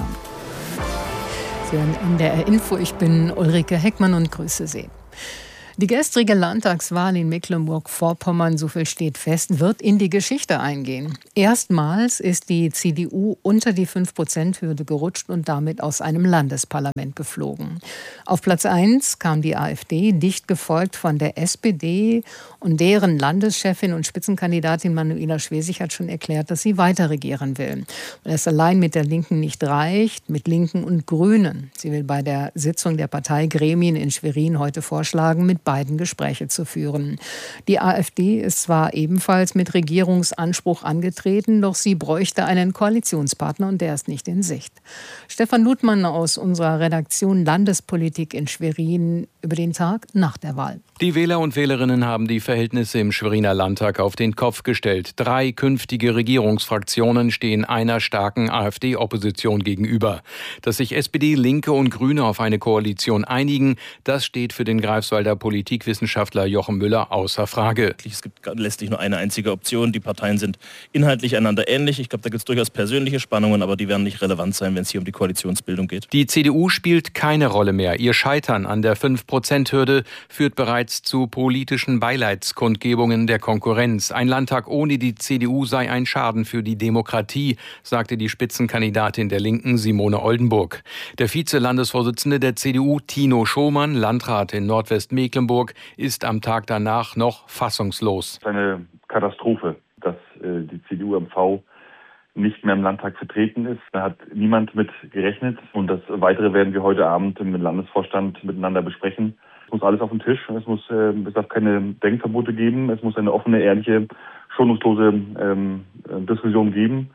Sie hören NDR Info, ich bin Ulrike Heckmann und grüße Sie. Die gestrige Landtagswahl in Mecklenburg-Vorpommern, so viel steht fest, wird in die Geschichte eingehen. Erstmals ist die CDU unter die 5%-Hürde gerutscht und damit aus einem Landesparlament geflogen. Auf Platz 1 kam die AfD, dicht gefolgt von der SPD und deren Landeschefin und Spitzenkandidatin Manuela Schwesig hat schon erklärt, dass sie weiter regieren will. Weil es allein mit der Linken nicht reicht, mit Linken und Grünen. Sie will bei der Sitzung der Parteigremien in Schwerin heute vorschlagen, mit beiden Gespräche zu führen. Die AfD ist zwar ebenfalls mit Regierungsanspruch angetreten, doch sie bräuchte einen Koalitionspartner und der ist nicht in Sicht. Stefan Ludmann aus unserer Redaktion Landespolitik in Schwerin über den Tag nach der Wahl. Die Wähler und Wählerinnen haben die Verhältnisse im Schweriner Landtag auf den Kopf gestellt. 3 künftige Regierungsfraktionen stehen einer starken AfD-Opposition gegenüber. Dass sich SPD, Linke und Grüne auf eine Koalition einigen, das steht für den Greifswalder Politikwissenschaftler Jochen Müller außer Frage. Es gibt letztlich nur eine einzige Option. Die Parteien sind inhaltlich einander ähnlich. Ich glaube, da gibt es durchaus persönliche Spannungen, aber die werden nicht relevant sein, wenn es hier um die Koalitionsbildung geht. Die CDU spielt keine Rolle mehr. Ihr Scheitern an der 5%-Hürde führt bereits zu politischen Beileidskundgebungen der Konkurrenz. Ein Landtag ohne die CDU sei ein Schaden für die Demokratie, sagte die Spitzenkandidatin der Linken Simone Oldenburg. Der Vize-Landesvorsitzende der CDU, Tino Schomann, Landrat in Nordwestmecklenburg, ist am Tag danach noch fassungslos. Es ist eine Katastrophe, dass die CDU-MV nicht mehr im Landtag vertreten ist. Da hat niemand mit gerechnet. Und das Weitere werden wir heute Abend im Landesvorstand miteinander besprechen. Es muss alles auf den Tisch. Es darf keine Denkverbote geben. Es muss eine offene, ehrliche, schonungslose Diskussion geben.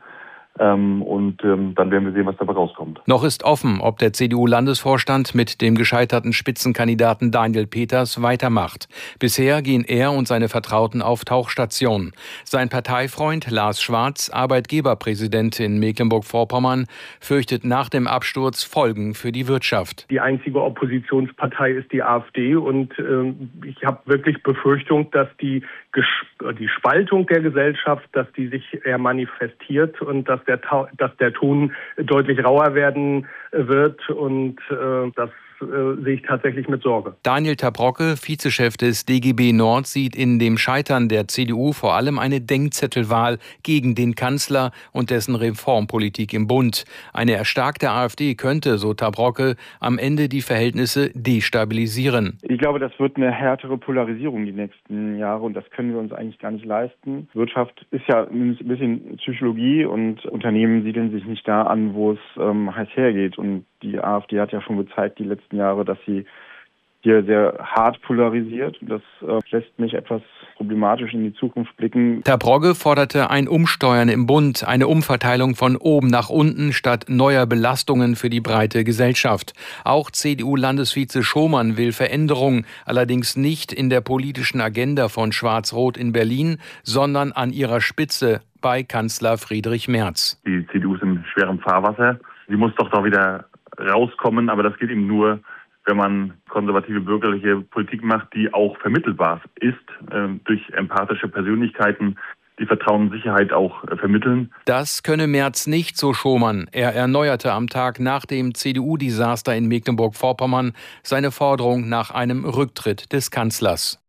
Dann werden wir sehen, was dabei rauskommt. Noch ist offen, ob der CDU-Landesvorstand mit dem gescheiterten Spitzenkandidaten Daniel Peters weitermacht. Bisher gehen er und seine Vertrauten auf Tauchstationen. Sein Parteifreund Lars Schwarz, Arbeitgeberpräsident in Mecklenburg-Vorpommern, fürchtet nach dem Absturz Folgen für die Wirtschaft. Die einzige Oppositionspartei ist die AfD und ich habe wirklich Befürchtung, dass die Spaltung der Gesellschaft, dass die sich eher manifestiert und dass der Ton deutlich rauer werden wird und das sehe ich tatsächlich mit Sorge. Daniel Tabrocke, Vizechef des DGB Nord, sieht in dem Scheitern der CDU vor allem eine Denkzettelwahl gegen den Kanzler und dessen Reformpolitik im Bund. Eine erstarkte AfD könnte, so Tabrocke, am Ende die Verhältnisse destabilisieren. Ich glaube, das wird eine härtere Polarisierung die nächsten Jahre und das können wir uns eigentlich gar nicht leisten. Wirtschaft ist ja ein bisschen Psychologie und Unternehmen siedeln sich nicht da an, wo es heiß hergeht. Und die AfD hat ja schon gezeigt die letzten Jahre, dass sie hier sehr hart polarisiert. Das lässt mich etwas problematisch in die Zukunft blicken. Tabrocke forderte ein Umsteuern im Bund, eine Umverteilung von oben nach unten statt neuer Belastungen für die breite Gesellschaft. Auch CDU-Landesvize Schomann will Veränderungen, allerdings nicht in der politischen Agenda von Schwarz-Rot in Berlin, sondern an ihrer Spitze bei Kanzler Friedrich Merz. Die CDU ist in schwerem Fahrwasser. Sie muss doch da wieder rauskommen, aber das geht eben nur, wenn man konservative bürgerliche Politik macht, die auch vermittelbar ist, durch empathische Persönlichkeiten, die Vertrauen und Sicherheit auch vermitteln. Das könne Merz nicht, so Schomann. Er erneuerte am Tag nach dem CDU-Desaster in Mecklenburg-Vorpommern seine Forderung nach einem Rücktritt des Kanzlers.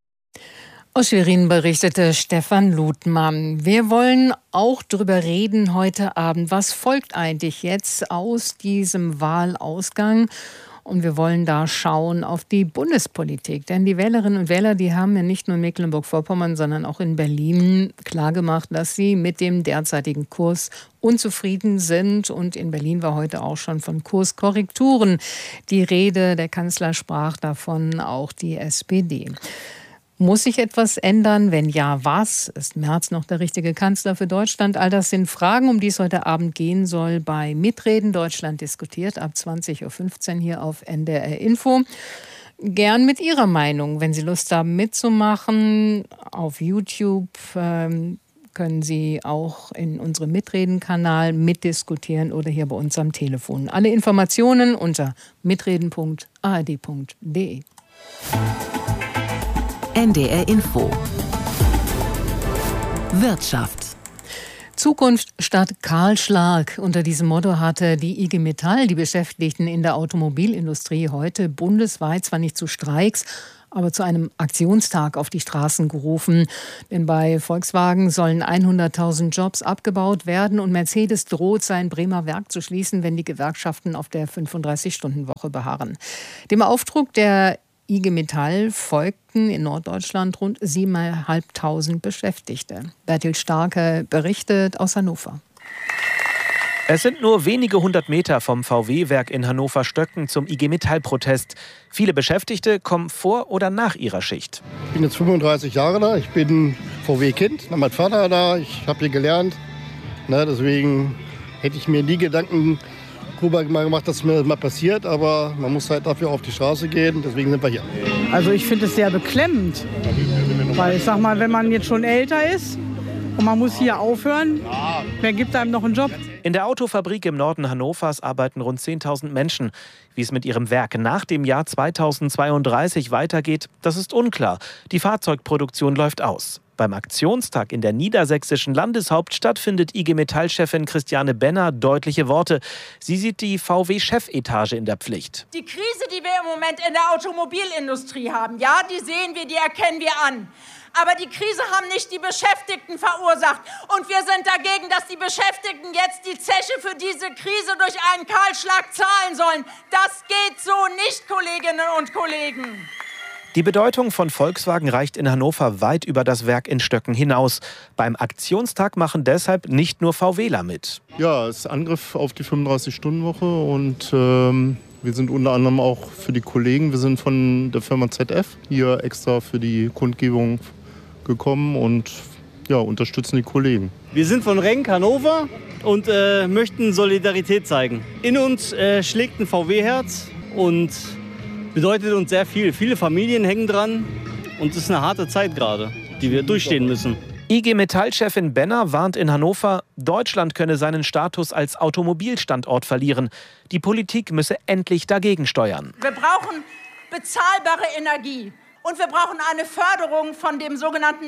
Aus Schwerin berichtete Stefan Ludmann. Wir wollen auch drüber reden heute Abend. Was folgt eigentlich jetzt aus diesem Wahlausgang? Und wir wollen da schauen auf die Bundespolitik. Denn die Wählerinnen und Wähler, die haben ja nicht nur in Mecklenburg-Vorpommern, sondern auch in Berlin klargemacht, dass sie mit dem derzeitigen Kurs unzufrieden sind. Und in Berlin war heute auch schon von Kurskorrekturen die Rede. Der Kanzler sprach davon, auch die SPD. Muss sich etwas ändern? Wenn ja, was? Ist Merz noch der richtige Kanzler für Deutschland? All das sind Fragen, um die es heute Abend gehen soll bei Mitreden Deutschland diskutiert, ab 20.15 Uhr hier auf NDR Info. Gern mit Ihrer Meinung, wenn Sie Lust haben mitzumachen. Auf YouTube können Sie auch in unserem Mitreden-Kanal mitdiskutieren oder hier bei uns am Telefon. Alle Informationen unter mitreden.ard.de. NDR Info. Wirtschaft. Zukunft statt Kahlschlag. Unter diesem Motto hatte die IG Metall die Beschäftigten in der Automobilindustrie heute bundesweit zwar nicht zu Streiks, aber zu einem Aktionstag auf die Straßen gerufen. Denn bei Volkswagen sollen 100.000 Jobs abgebaut werden und Mercedes droht, sein Bremer Werk zu schließen, wenn die Gewerkschaften auf der 35-Stunden-Woche beharren. Dem Auftrag der IG Metall folgten in Norddeutschland rund 7.500 Beschäftigte. Bertil Starke berichtet aus Hannover. Es sind nur wenige 100 Meter vom VW-Werk in Hannover-Stöcken zum IG Metall-Protest. Viele Beschäftigte kommen vor oder nach ihrer Schicht. Ich bin jetzt 35 Jahre da. Ich bin VW-Kind. Mein Vater da. Ich habe hier gelernt. Deswegen hätte ich mir nie Gedanken mal gemacht, dass mir das mal passiert, aber man muss halt dafür auf die Straße gehen, deswegen sind wir hier. Also ich finde es sehr beklemmend, weil ich sag mal, wenn man jetzt schon älter ist und man muss hier aufhören, wer gibt einem noch einen Job? In der Autofabrik im Norden Hannovers arbeiten rund 10.000 Menschen. Wie es mit ihrem Werk nach dem Jahr 2032 weitergeht, das ist unklar. Die Fahrzeugproduktion läuft aus. Beim Aktionstag in der niedersächsischen Landeshauptstadt findet IG Metall-Chefin Christiane Benner deutliche Worte. Sie sieht die VW-Chefetage in der Pflicht. Die Krise, die wir im Moment in der Automobilindustrie haben, ja, die sehen wir, die erkennen wir an. Aber die Krise haben nicht die Beschäftigten verursacht. Und wir sind dagegen, dass die Beschäftigten jetzt die Zeche für diese Krise durch einen Kahlschlag zahlen sollen. Das geht so nicht, Kolleginnen und Kollegen. Die Bedeutung von Volkswagen reicht in Hannover weit über das Werk in Stöcken hinaus. Beim Aktionstag machen deshalb nicht nur VWler mit. Ja, es ist Angriff auf die 35-Stunden-Woche und wir sind unter anderem auch für die Kollegen, wir sind von der Firma ZF hier extra für die Kundgebung gekommen und ja, unterstützen die Kollegen. Wir sind von Renk Hannover und möchten Solidarität zeigen. In uns schlägt ein VW-Herz und bedeutet uns sehr viel. Viele Familien hängen dran und es ist eine harte Zeit gerade, die wir durchstehen müssen. IG Metall-Chefin Benner warnt in Hannover, Deutschland könne seinen Status als Automobilstandort verlieren. Die Politik müsse endlich dagegen steuern. Wir brauchen bezahlbare Energie. Und wir brauchen eine Förderung von dem sogenannten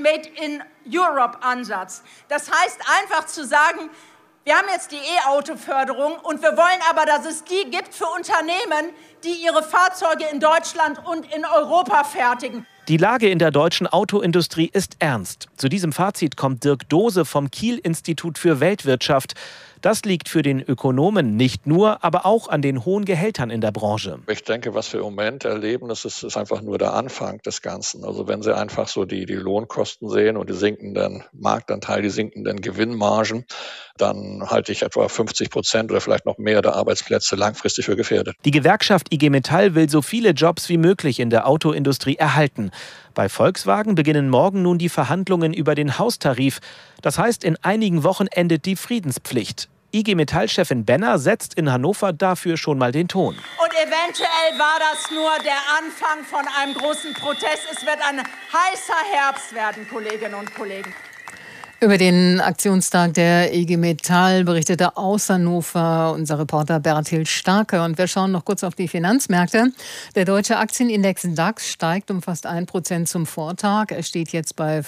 Made-in-Europe-Ansatz. Das heißt einfach zu sagen, wir haben jetzt die E-Auto-Förderung und wir wollen aber, dass es die gibt für Unternehmen, die ihre Fahrzeuge in Deutschland und in Europa fertigen. Die Lage in der deutschen Autoindustrie ist ernst. Zu diesem Fazit kommt Dirk Dose vom Kiel-Institut für Weltwirtschaft. Das liegt für den Ökonomen nicht nur, aber auch an den hohen Gehältern in der Branche. Ich denke, was wir im Moment erleben, das ist einfach nur der Anfang des Ganzen. Also wenn Sie einfach so die Lohnkosten sehen und die sinkenden Marktanteil, die sinkenden Gewinnmargen, dann halte ich etwa 50% oder vielleicht noch mehr der Arbeitsplätze langfristig für gefährdet. Die Gewerkschaft IG Metall will so viele Jobs wie möglich in der Autoindustrie erhalten. Bei Volkswagen beginnen morgen nun die Verhandlungen über den Haustarif. Das heißt, in einigen Wochen endet die Friedenspflicht. IG Metall-Chefin Benner setzt in Hannover dafür schon mal den Ton. Und eventuell war das nur der Anfang von einem großen Protest. Es wird ein heißer Herbst werden, Kolleginnen und Kollegen. Über den Aktionstag der IG Metall berichtete aus Hannover unser Reporter Bertil Starke. Und wir schauen noch kurz auf die Finanzmärkte. Der deutsche Aktienindex DAX steigt um fast 1% zum Vortag. Er steht jetzt bei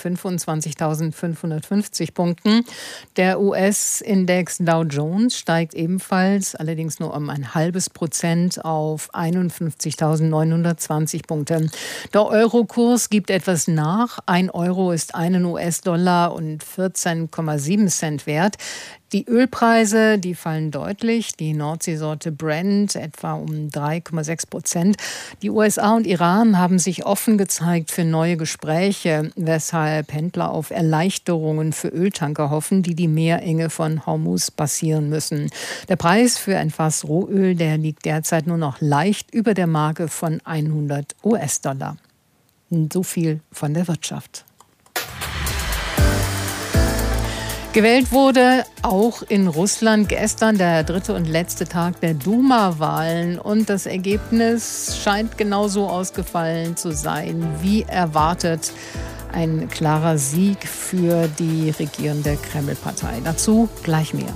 25.550 Punkten. Der US-Index Dow Jones steigt ebenfalls, allerdings nur um 0,5% auf 51.920 Punkte. Der Euro-Kurs gibt etwas nach. 1 Euro ist 1 US-Dollar und 14,7 Cent wert. Die Ölpreise, die fallen deutlich. Die Nordseesorte Brent etwa um 3,6%. Die USA und Iran haben sich offen gezeigt für neue Gespräche, weshalb Händler auf Erleichterungen für Öltanker hoffen, die die Meerenge von Hormuz passieren müssen. Der Preis für ein Fass Rohöl, der liegt derzeit nur noch leicht über der Marke von 100 US-Dollar. So viel von der Wirtschaft. Gewählt wurde auch in Russland gestern der dritte und letzte Tag der Duma-Wahlen. Und das Ergebnis scheint genauso ausgefallen zu sein wie erwartet. Ein klarer Sieg für die regierende Kreml-Partei. Dazu gleich mehr.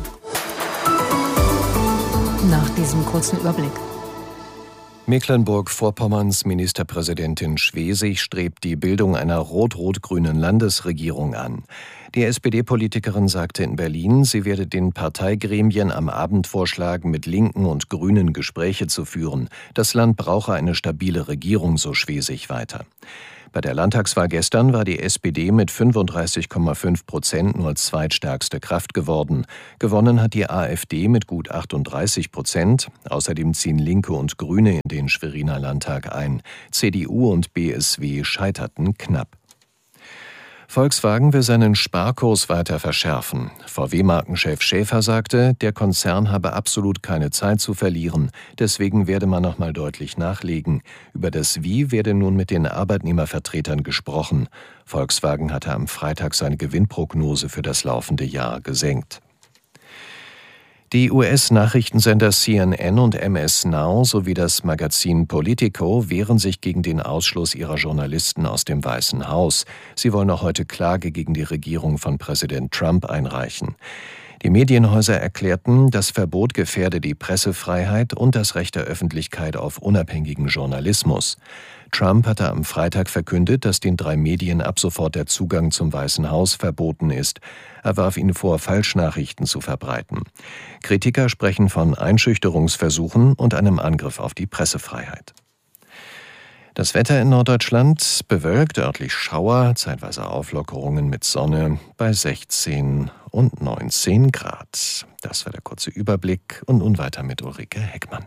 Nach diesem kurzen Überblick. Mecklenburg-Vorpommerns Ministerpräsidentin Schwesig strebt die Bildung einer rot-rot-grünen Landesregierung an. Die SPD-Politikerin sagte in Berlin, sie werde den Parteigremien am Abend vorschlagen, mit Linken und Grünen Gespräche zu führen. Das Land brauche eine stabile Regierung, so Schwesig weiter. Bei der Landtagswahl gestern war die SPD mit 35,5% nur zweitstärkste Kraft geworden. Gewonnen hat die AfD mit gut 38%. Außerdem ziehen Linke und Grüne in den Schweriner Landtag ein. CDU und BSW scheiterten knapp. Volkswagen will seinen Sparkurs weiter verschärfen. VW-Markenchef Schäfer sagte, der Konzern habe absolut keine Zeit zu verlieren. Deswegen werde man noch mal deutlich nachlegen. Über das Wie werde nun mit den Arbeitnehmervertretern gesprochen. Volkswagen hatte am Freitag seine Gewinnprognose für das laufende Jahr gesenkt. Die US-Nachrichtensender CNN und MS Now sowie das Magazin Politico wehren sich gegen den Ausschluss ihrer Journalisten aus dem Weißen Haus. Sie wollen auch heute Klage gegen die Regierung von Präsident Trump einreichen. Die Medienhäuser erklärten, das Verbot gefährde die Pressefreiheit und das Recht der Öffentlichkeit auf unabhängigen Journalismus. Trump hatte am Freitag verkündet, dass den 3 Medien ab sofort der Zugang zum Weißen Haus verboten ist. Er warf ihnen vor, Falschnachrichten zu verbreiten. Kritiker sprechen von Einschüchterungsversuchen und einem Angriff auf die Pressefreiheit. Das Wetter in Norddeutschland bewölkt, örtlich Schauer, zeitweise Auflockerungen mit Sonne bei 16 und 19 Grad. Das war der kurze Überblick und nun weiter mit Ulrike Heckmann.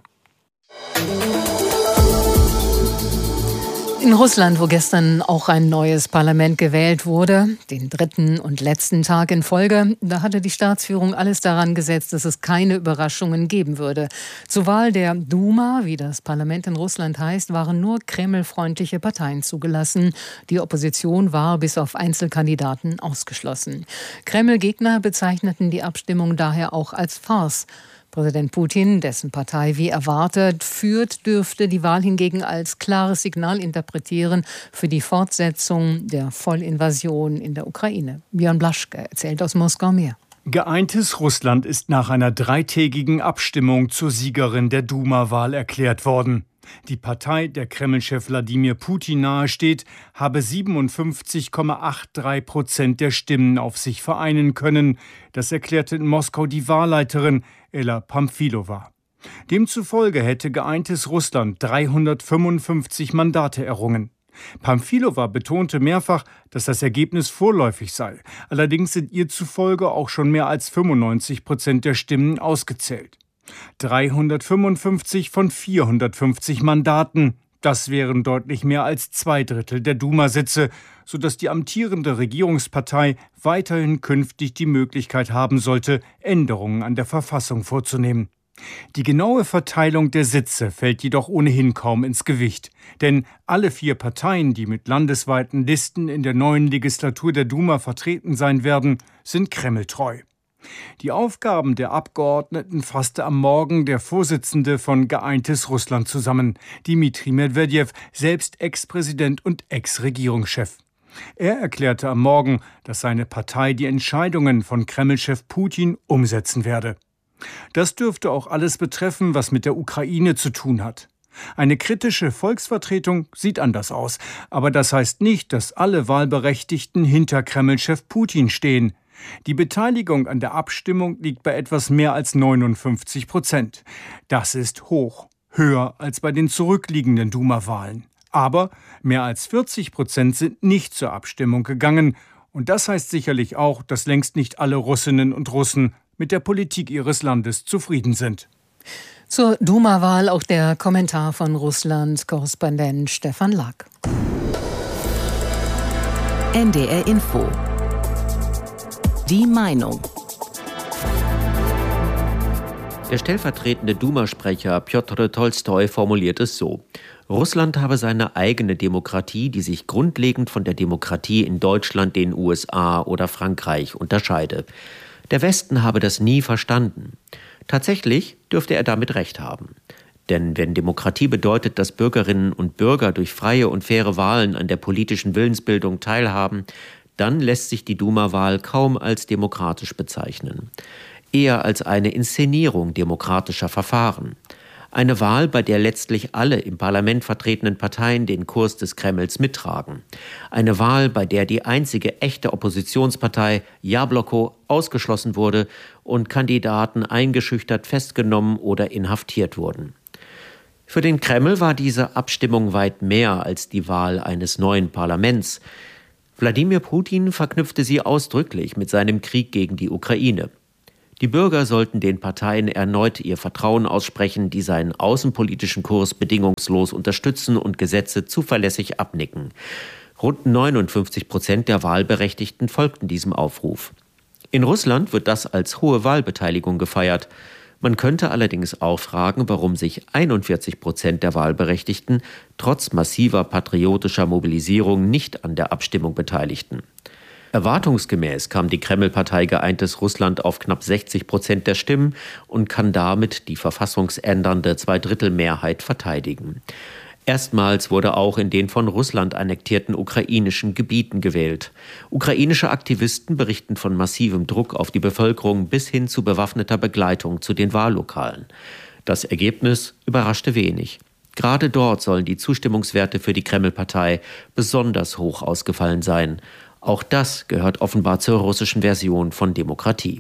In Russland, wo gestern auch ein neues Parlament gewählt wurde, den dritten und letzten Tag in Folge, da hatte die Staatsführung alles daran gesetzt, dass es keine Überraschungen geben würde. Zur Wahl der Duma, wie das Parlament in Russland heißt, waren nur kremlfreundliche Parteien zugelassen. Die Opposition war bis auf Einzelkandidaten ausgeschlossen. Kreml-Gegner bezeichneten die Abstimmung daher auch als Farce. Präsident Putin, dessen Partei wie erwartet führt, dürfte die Wahl hingegen als klares Signal interpretieren für die Fortsetzung der Vollinvasion in der Ukraine. Björn Blaschke erzählt aus Moskau mehr. Geeintes Russland ist nach einer 3-tägigen Abstimmung zur Siegerin der Duma-Wahl erklärt worden. Die Partei, der Kreml-Chef Wladimir Putin nahesteht, habe 57,83% der Stimmen auf sich vereinen können. Das erklärte in Moskau die Wahlleiterin Ella Pamfilova. Demzufolge hätte geeintes Russland 355 Mandate errungen. Pamfilova betonte mehrfach, dass das Ergebnis vorläufig sei. Allerdings sind ihr zufolge auch schon mehr als 95% der Stimmen ausgezählt. 355 von 450 Mandaten. Das wären deutlich mehr als 2/3 der Duma-Sitze, sodass die amtierende Regierungspartei weiterhin künftig die Möglichkeit haben sollte, Änderungen an der Verfassung vorzunehmen. Die genaue Verteilung der Sitze fällt jedoch ohnehin kaum ins Gewicht. Denn alle 4 Parteien, die mit landesweiten Listen in der neuen Legislatur der Duma vertreten sein werden, sind kremltreu. Die Aufgaben der Abgeordneten fasste am Morgen der Vorsitzende von Geeintes Russland zusammen, Dmitri Medvedev, selbst Ex-Präsident und Ex-Regierungschef. Er erklärte am Morgen, dass seine Partei die Entscheidungen von Kreml-Chef Putin umsetzen werde. Das dürfte auch alles betreffen, was mit der Ukraine zu tun hat. Eine kritische Volksvertretung sieht anders aus, aber das heißt nicht, dass alle Wahlberechtigten hinter Kreml-Chef Putin stehen. Die Beteiligung an der Abstimmung liegt bei etwas mehr als 59%. Das ist hoch, höher als bei den zurückliegenden Duma-Wahlen. Aber mehr als 40% sind nicht zur Abstimmung gegangen Und das heißt sicherlich auch, dass längst nicht alle Russinnen und Russen mit der Politik ihres Landes zufrieden sind. Zur Duma-Wahl auch der Kommentar von Russland-Korrespondent Stefan Lack. NDR Info. Die Meinung. Der stellvertretende Duma-Sprecher Pjotr Tolstoi formuliert es so: Russland habe seine eigene Demokratie, die sich grundlegend von der Demokratie in Deutschland, den USA oder Frankreich unterscheide. Der Westen habe das nie verstanden. Tatsächlich dürfte er damit recht haben. Denn wenn Demokratie bedeutet, dass Bürgerinnen und Bürger durch freie und faire Wahlen an der politischen Willensbildung teilhaben, dann lässt sich die Duma-Wahl kaum als demokratisch bezeichnen. Eher als eine Inszenierung demokratischer Verfahren. Eine Wahl, bei der letztlich alle im Parlament vertretenen Parteien den Kurs des Kremls mittragen. Eine Wahl, bei der die einzige echte Oppositionspartei, Jabloko, ausgeschlossen wurde und Kandidaten eingeschüchtert, festgenommen oder inhaftiert wurden. Für den Kreml war diese Abstimmung weit mehr als die Wahl eines neuen Parlaments. Wladimir Putin verknüpfte sie ausdrücklich mit seinem Krieg gegen die Ukraine. Die Bürger sollten den Parteien erneut ihr Vertrauen aussprechen, die seinen außenpolitischen Kurs bedingungslos unterstützen und Gesetze zuverlässig abnicken. Rund 59% der Wahlberechtigten folgten diesem Aufruf. In Russland wird das als hohe Wahlbeteiligung gefeiert. Man könnte allerdings auch fragen, warum sich 41% der Wahlberechtigten trotz massiver patriotischer Mobilisierung nicht an der Abstimmung beteiligten. Erwartungsgemäß kam die Kreml-Partei Geeintes Russland auf knapp 60% der Stimmen und kann damit die verfassungsändernde Zweidrittelmehrheit verteidigen. Erstmals wurde auch in den von Russland annektierten ukrainischen Gebieten gewählt. Ukrainische Aktivisten berichten von massivem Druck auf die Bevölkerung bis hin zu bewaffneter Begleitung zu den Wahllokalen. Das Ergebnis überraschte wenig. Gerade dort sollen die Zustimmungswerte für die Kreml-Partei besonders hoch ausgefallen sein. Auch das gehört offenbar zur russischen Version von Demokratie.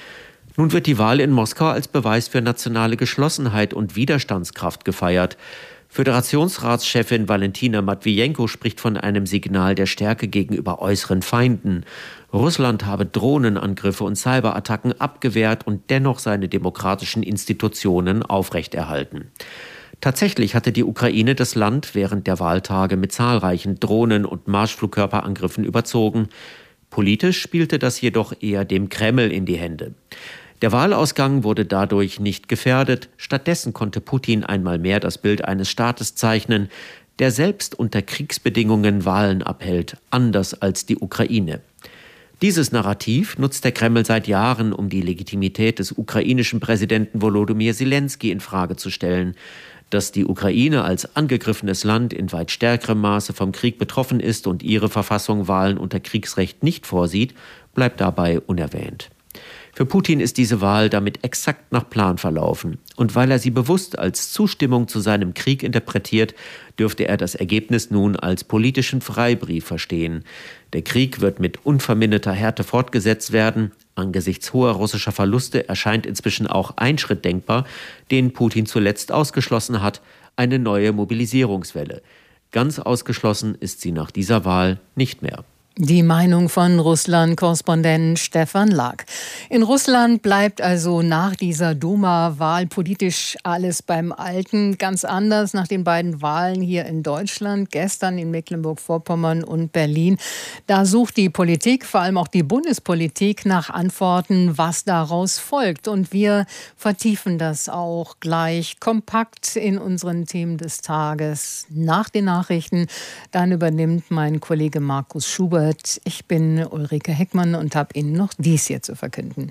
Nun wird die Wahl in Moskau als Beweis für nationale Geschlossenheit und Widerstandskraft gefeiert. Föderationsratschefin Valentina Matwijenko spricht von einem Signal der Stärke gegenüber äußeren Feinden. Russland habe Drohnenangriffe und Cyberattacken abgewehrt und dennoch seine demokratischen Institutionen aufrechterhalten. Tatsächlich hatte die Ukraine das Land während der Wahltage mit zahlreichen Drohnen- und Marschflugkörperangriffen überzogen. Politisch spielte das jedoch eher dem Kreml in die Hände. Der Wahlausgang wurde dadurch nicht gefährdet. Stattdessen konnte Putin einmal mehr das Bild eines Staates zeichnen, der selbst unter Kriegsbedingungen Wahlen abhält, anders als die Ukraine. Dieses Narrativ nutzt der Kreml seit Jahren, um die Legitimität des ukrainischen Präsidenten Volodymyr Zelensky in Frage zu stellen. Dass die Ukraine als angegriffenes Land in weit stärkerem Maße vom Krieg betroffen ist und ihre Verfassung Wahlen unter Kriegsrecht nicht vorsieht, bleibt dabei unerwähnt. Für Putin ist diese Wahl damit exakt nach Plan verlaufen. Und weil er sie bewusst als Zustimmung zu seinem Krieg interpretiert, dürfte er das Ergebnis nun als politischen Freibrief verstehen. Der Krieg wird mit unverminderter Härte fortgesetzt werden. Angesichts hoher russischer Verluste erscheint inzwischen auch ein Schritt denkbar, den Putin zuletzt ausgeschlossen hat: eine neue Mobilisierungswelle. Ganz ausgeschlossen ist sie nach dieser Wahl nicht mehr. Die Meinung von Russland-Korrespondent Stefan Lack. In Russland bleibt also nach dieser Duma-Wahl politisch alles beim Alten. Ganz anders nach den beiden Wahlen hier in Deutschland, gestern in Mecklenburg-Vorpommern und Berlin. Da sucht die Politik, vor allem auch die Bundespolitik, nach Antworten, was daraus folgt. Und wir vertiefen das auch gleich kompakt in unseren Themen des Tages. Nach den Nachrichten, dann übernimmt mein Kollege Markus Schubert. Ich bin Ulrike Heckmann und habe Ihnen noch dies hier zu verkünden.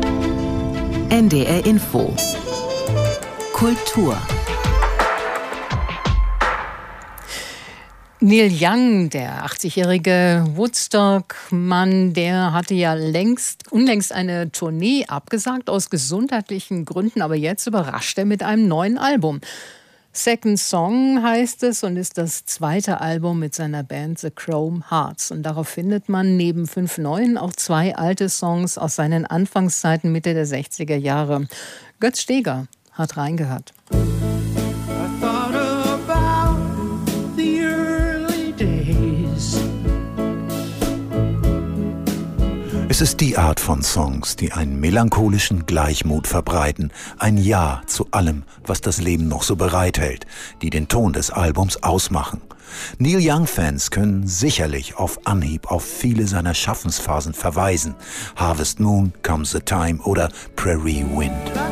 NDR Info. Kultur. Neil Young, der 80-jährige Woodstock-Mann, der hatte ja unlängst eine Tournee abgesagt aus gesundheitlichen Gründen, aber jetzt überrascht er mit einem neuen Album. Second Song heißt es und ist das zweite Album mit seiner Band The Chrome Hearts. Und darauf findet man neben 5 neuen auch 2 alte Songs aus seinen Anfangszeiten Mitte der 60er Jahre. Götz Steger hat reingehört. Es ist die Art von Songs, die einen melancholischen Gleichmut verbreiten, ein Ja zu allem, was das Leben noch so bereithält, die den Ton des Albums ausmachen. Neil Young-Fans können sicherlich auf Anhieb auf viele seiner Schaffensphasen verweisen. Harvest Moon, Comes the Time oder Prairie Wind.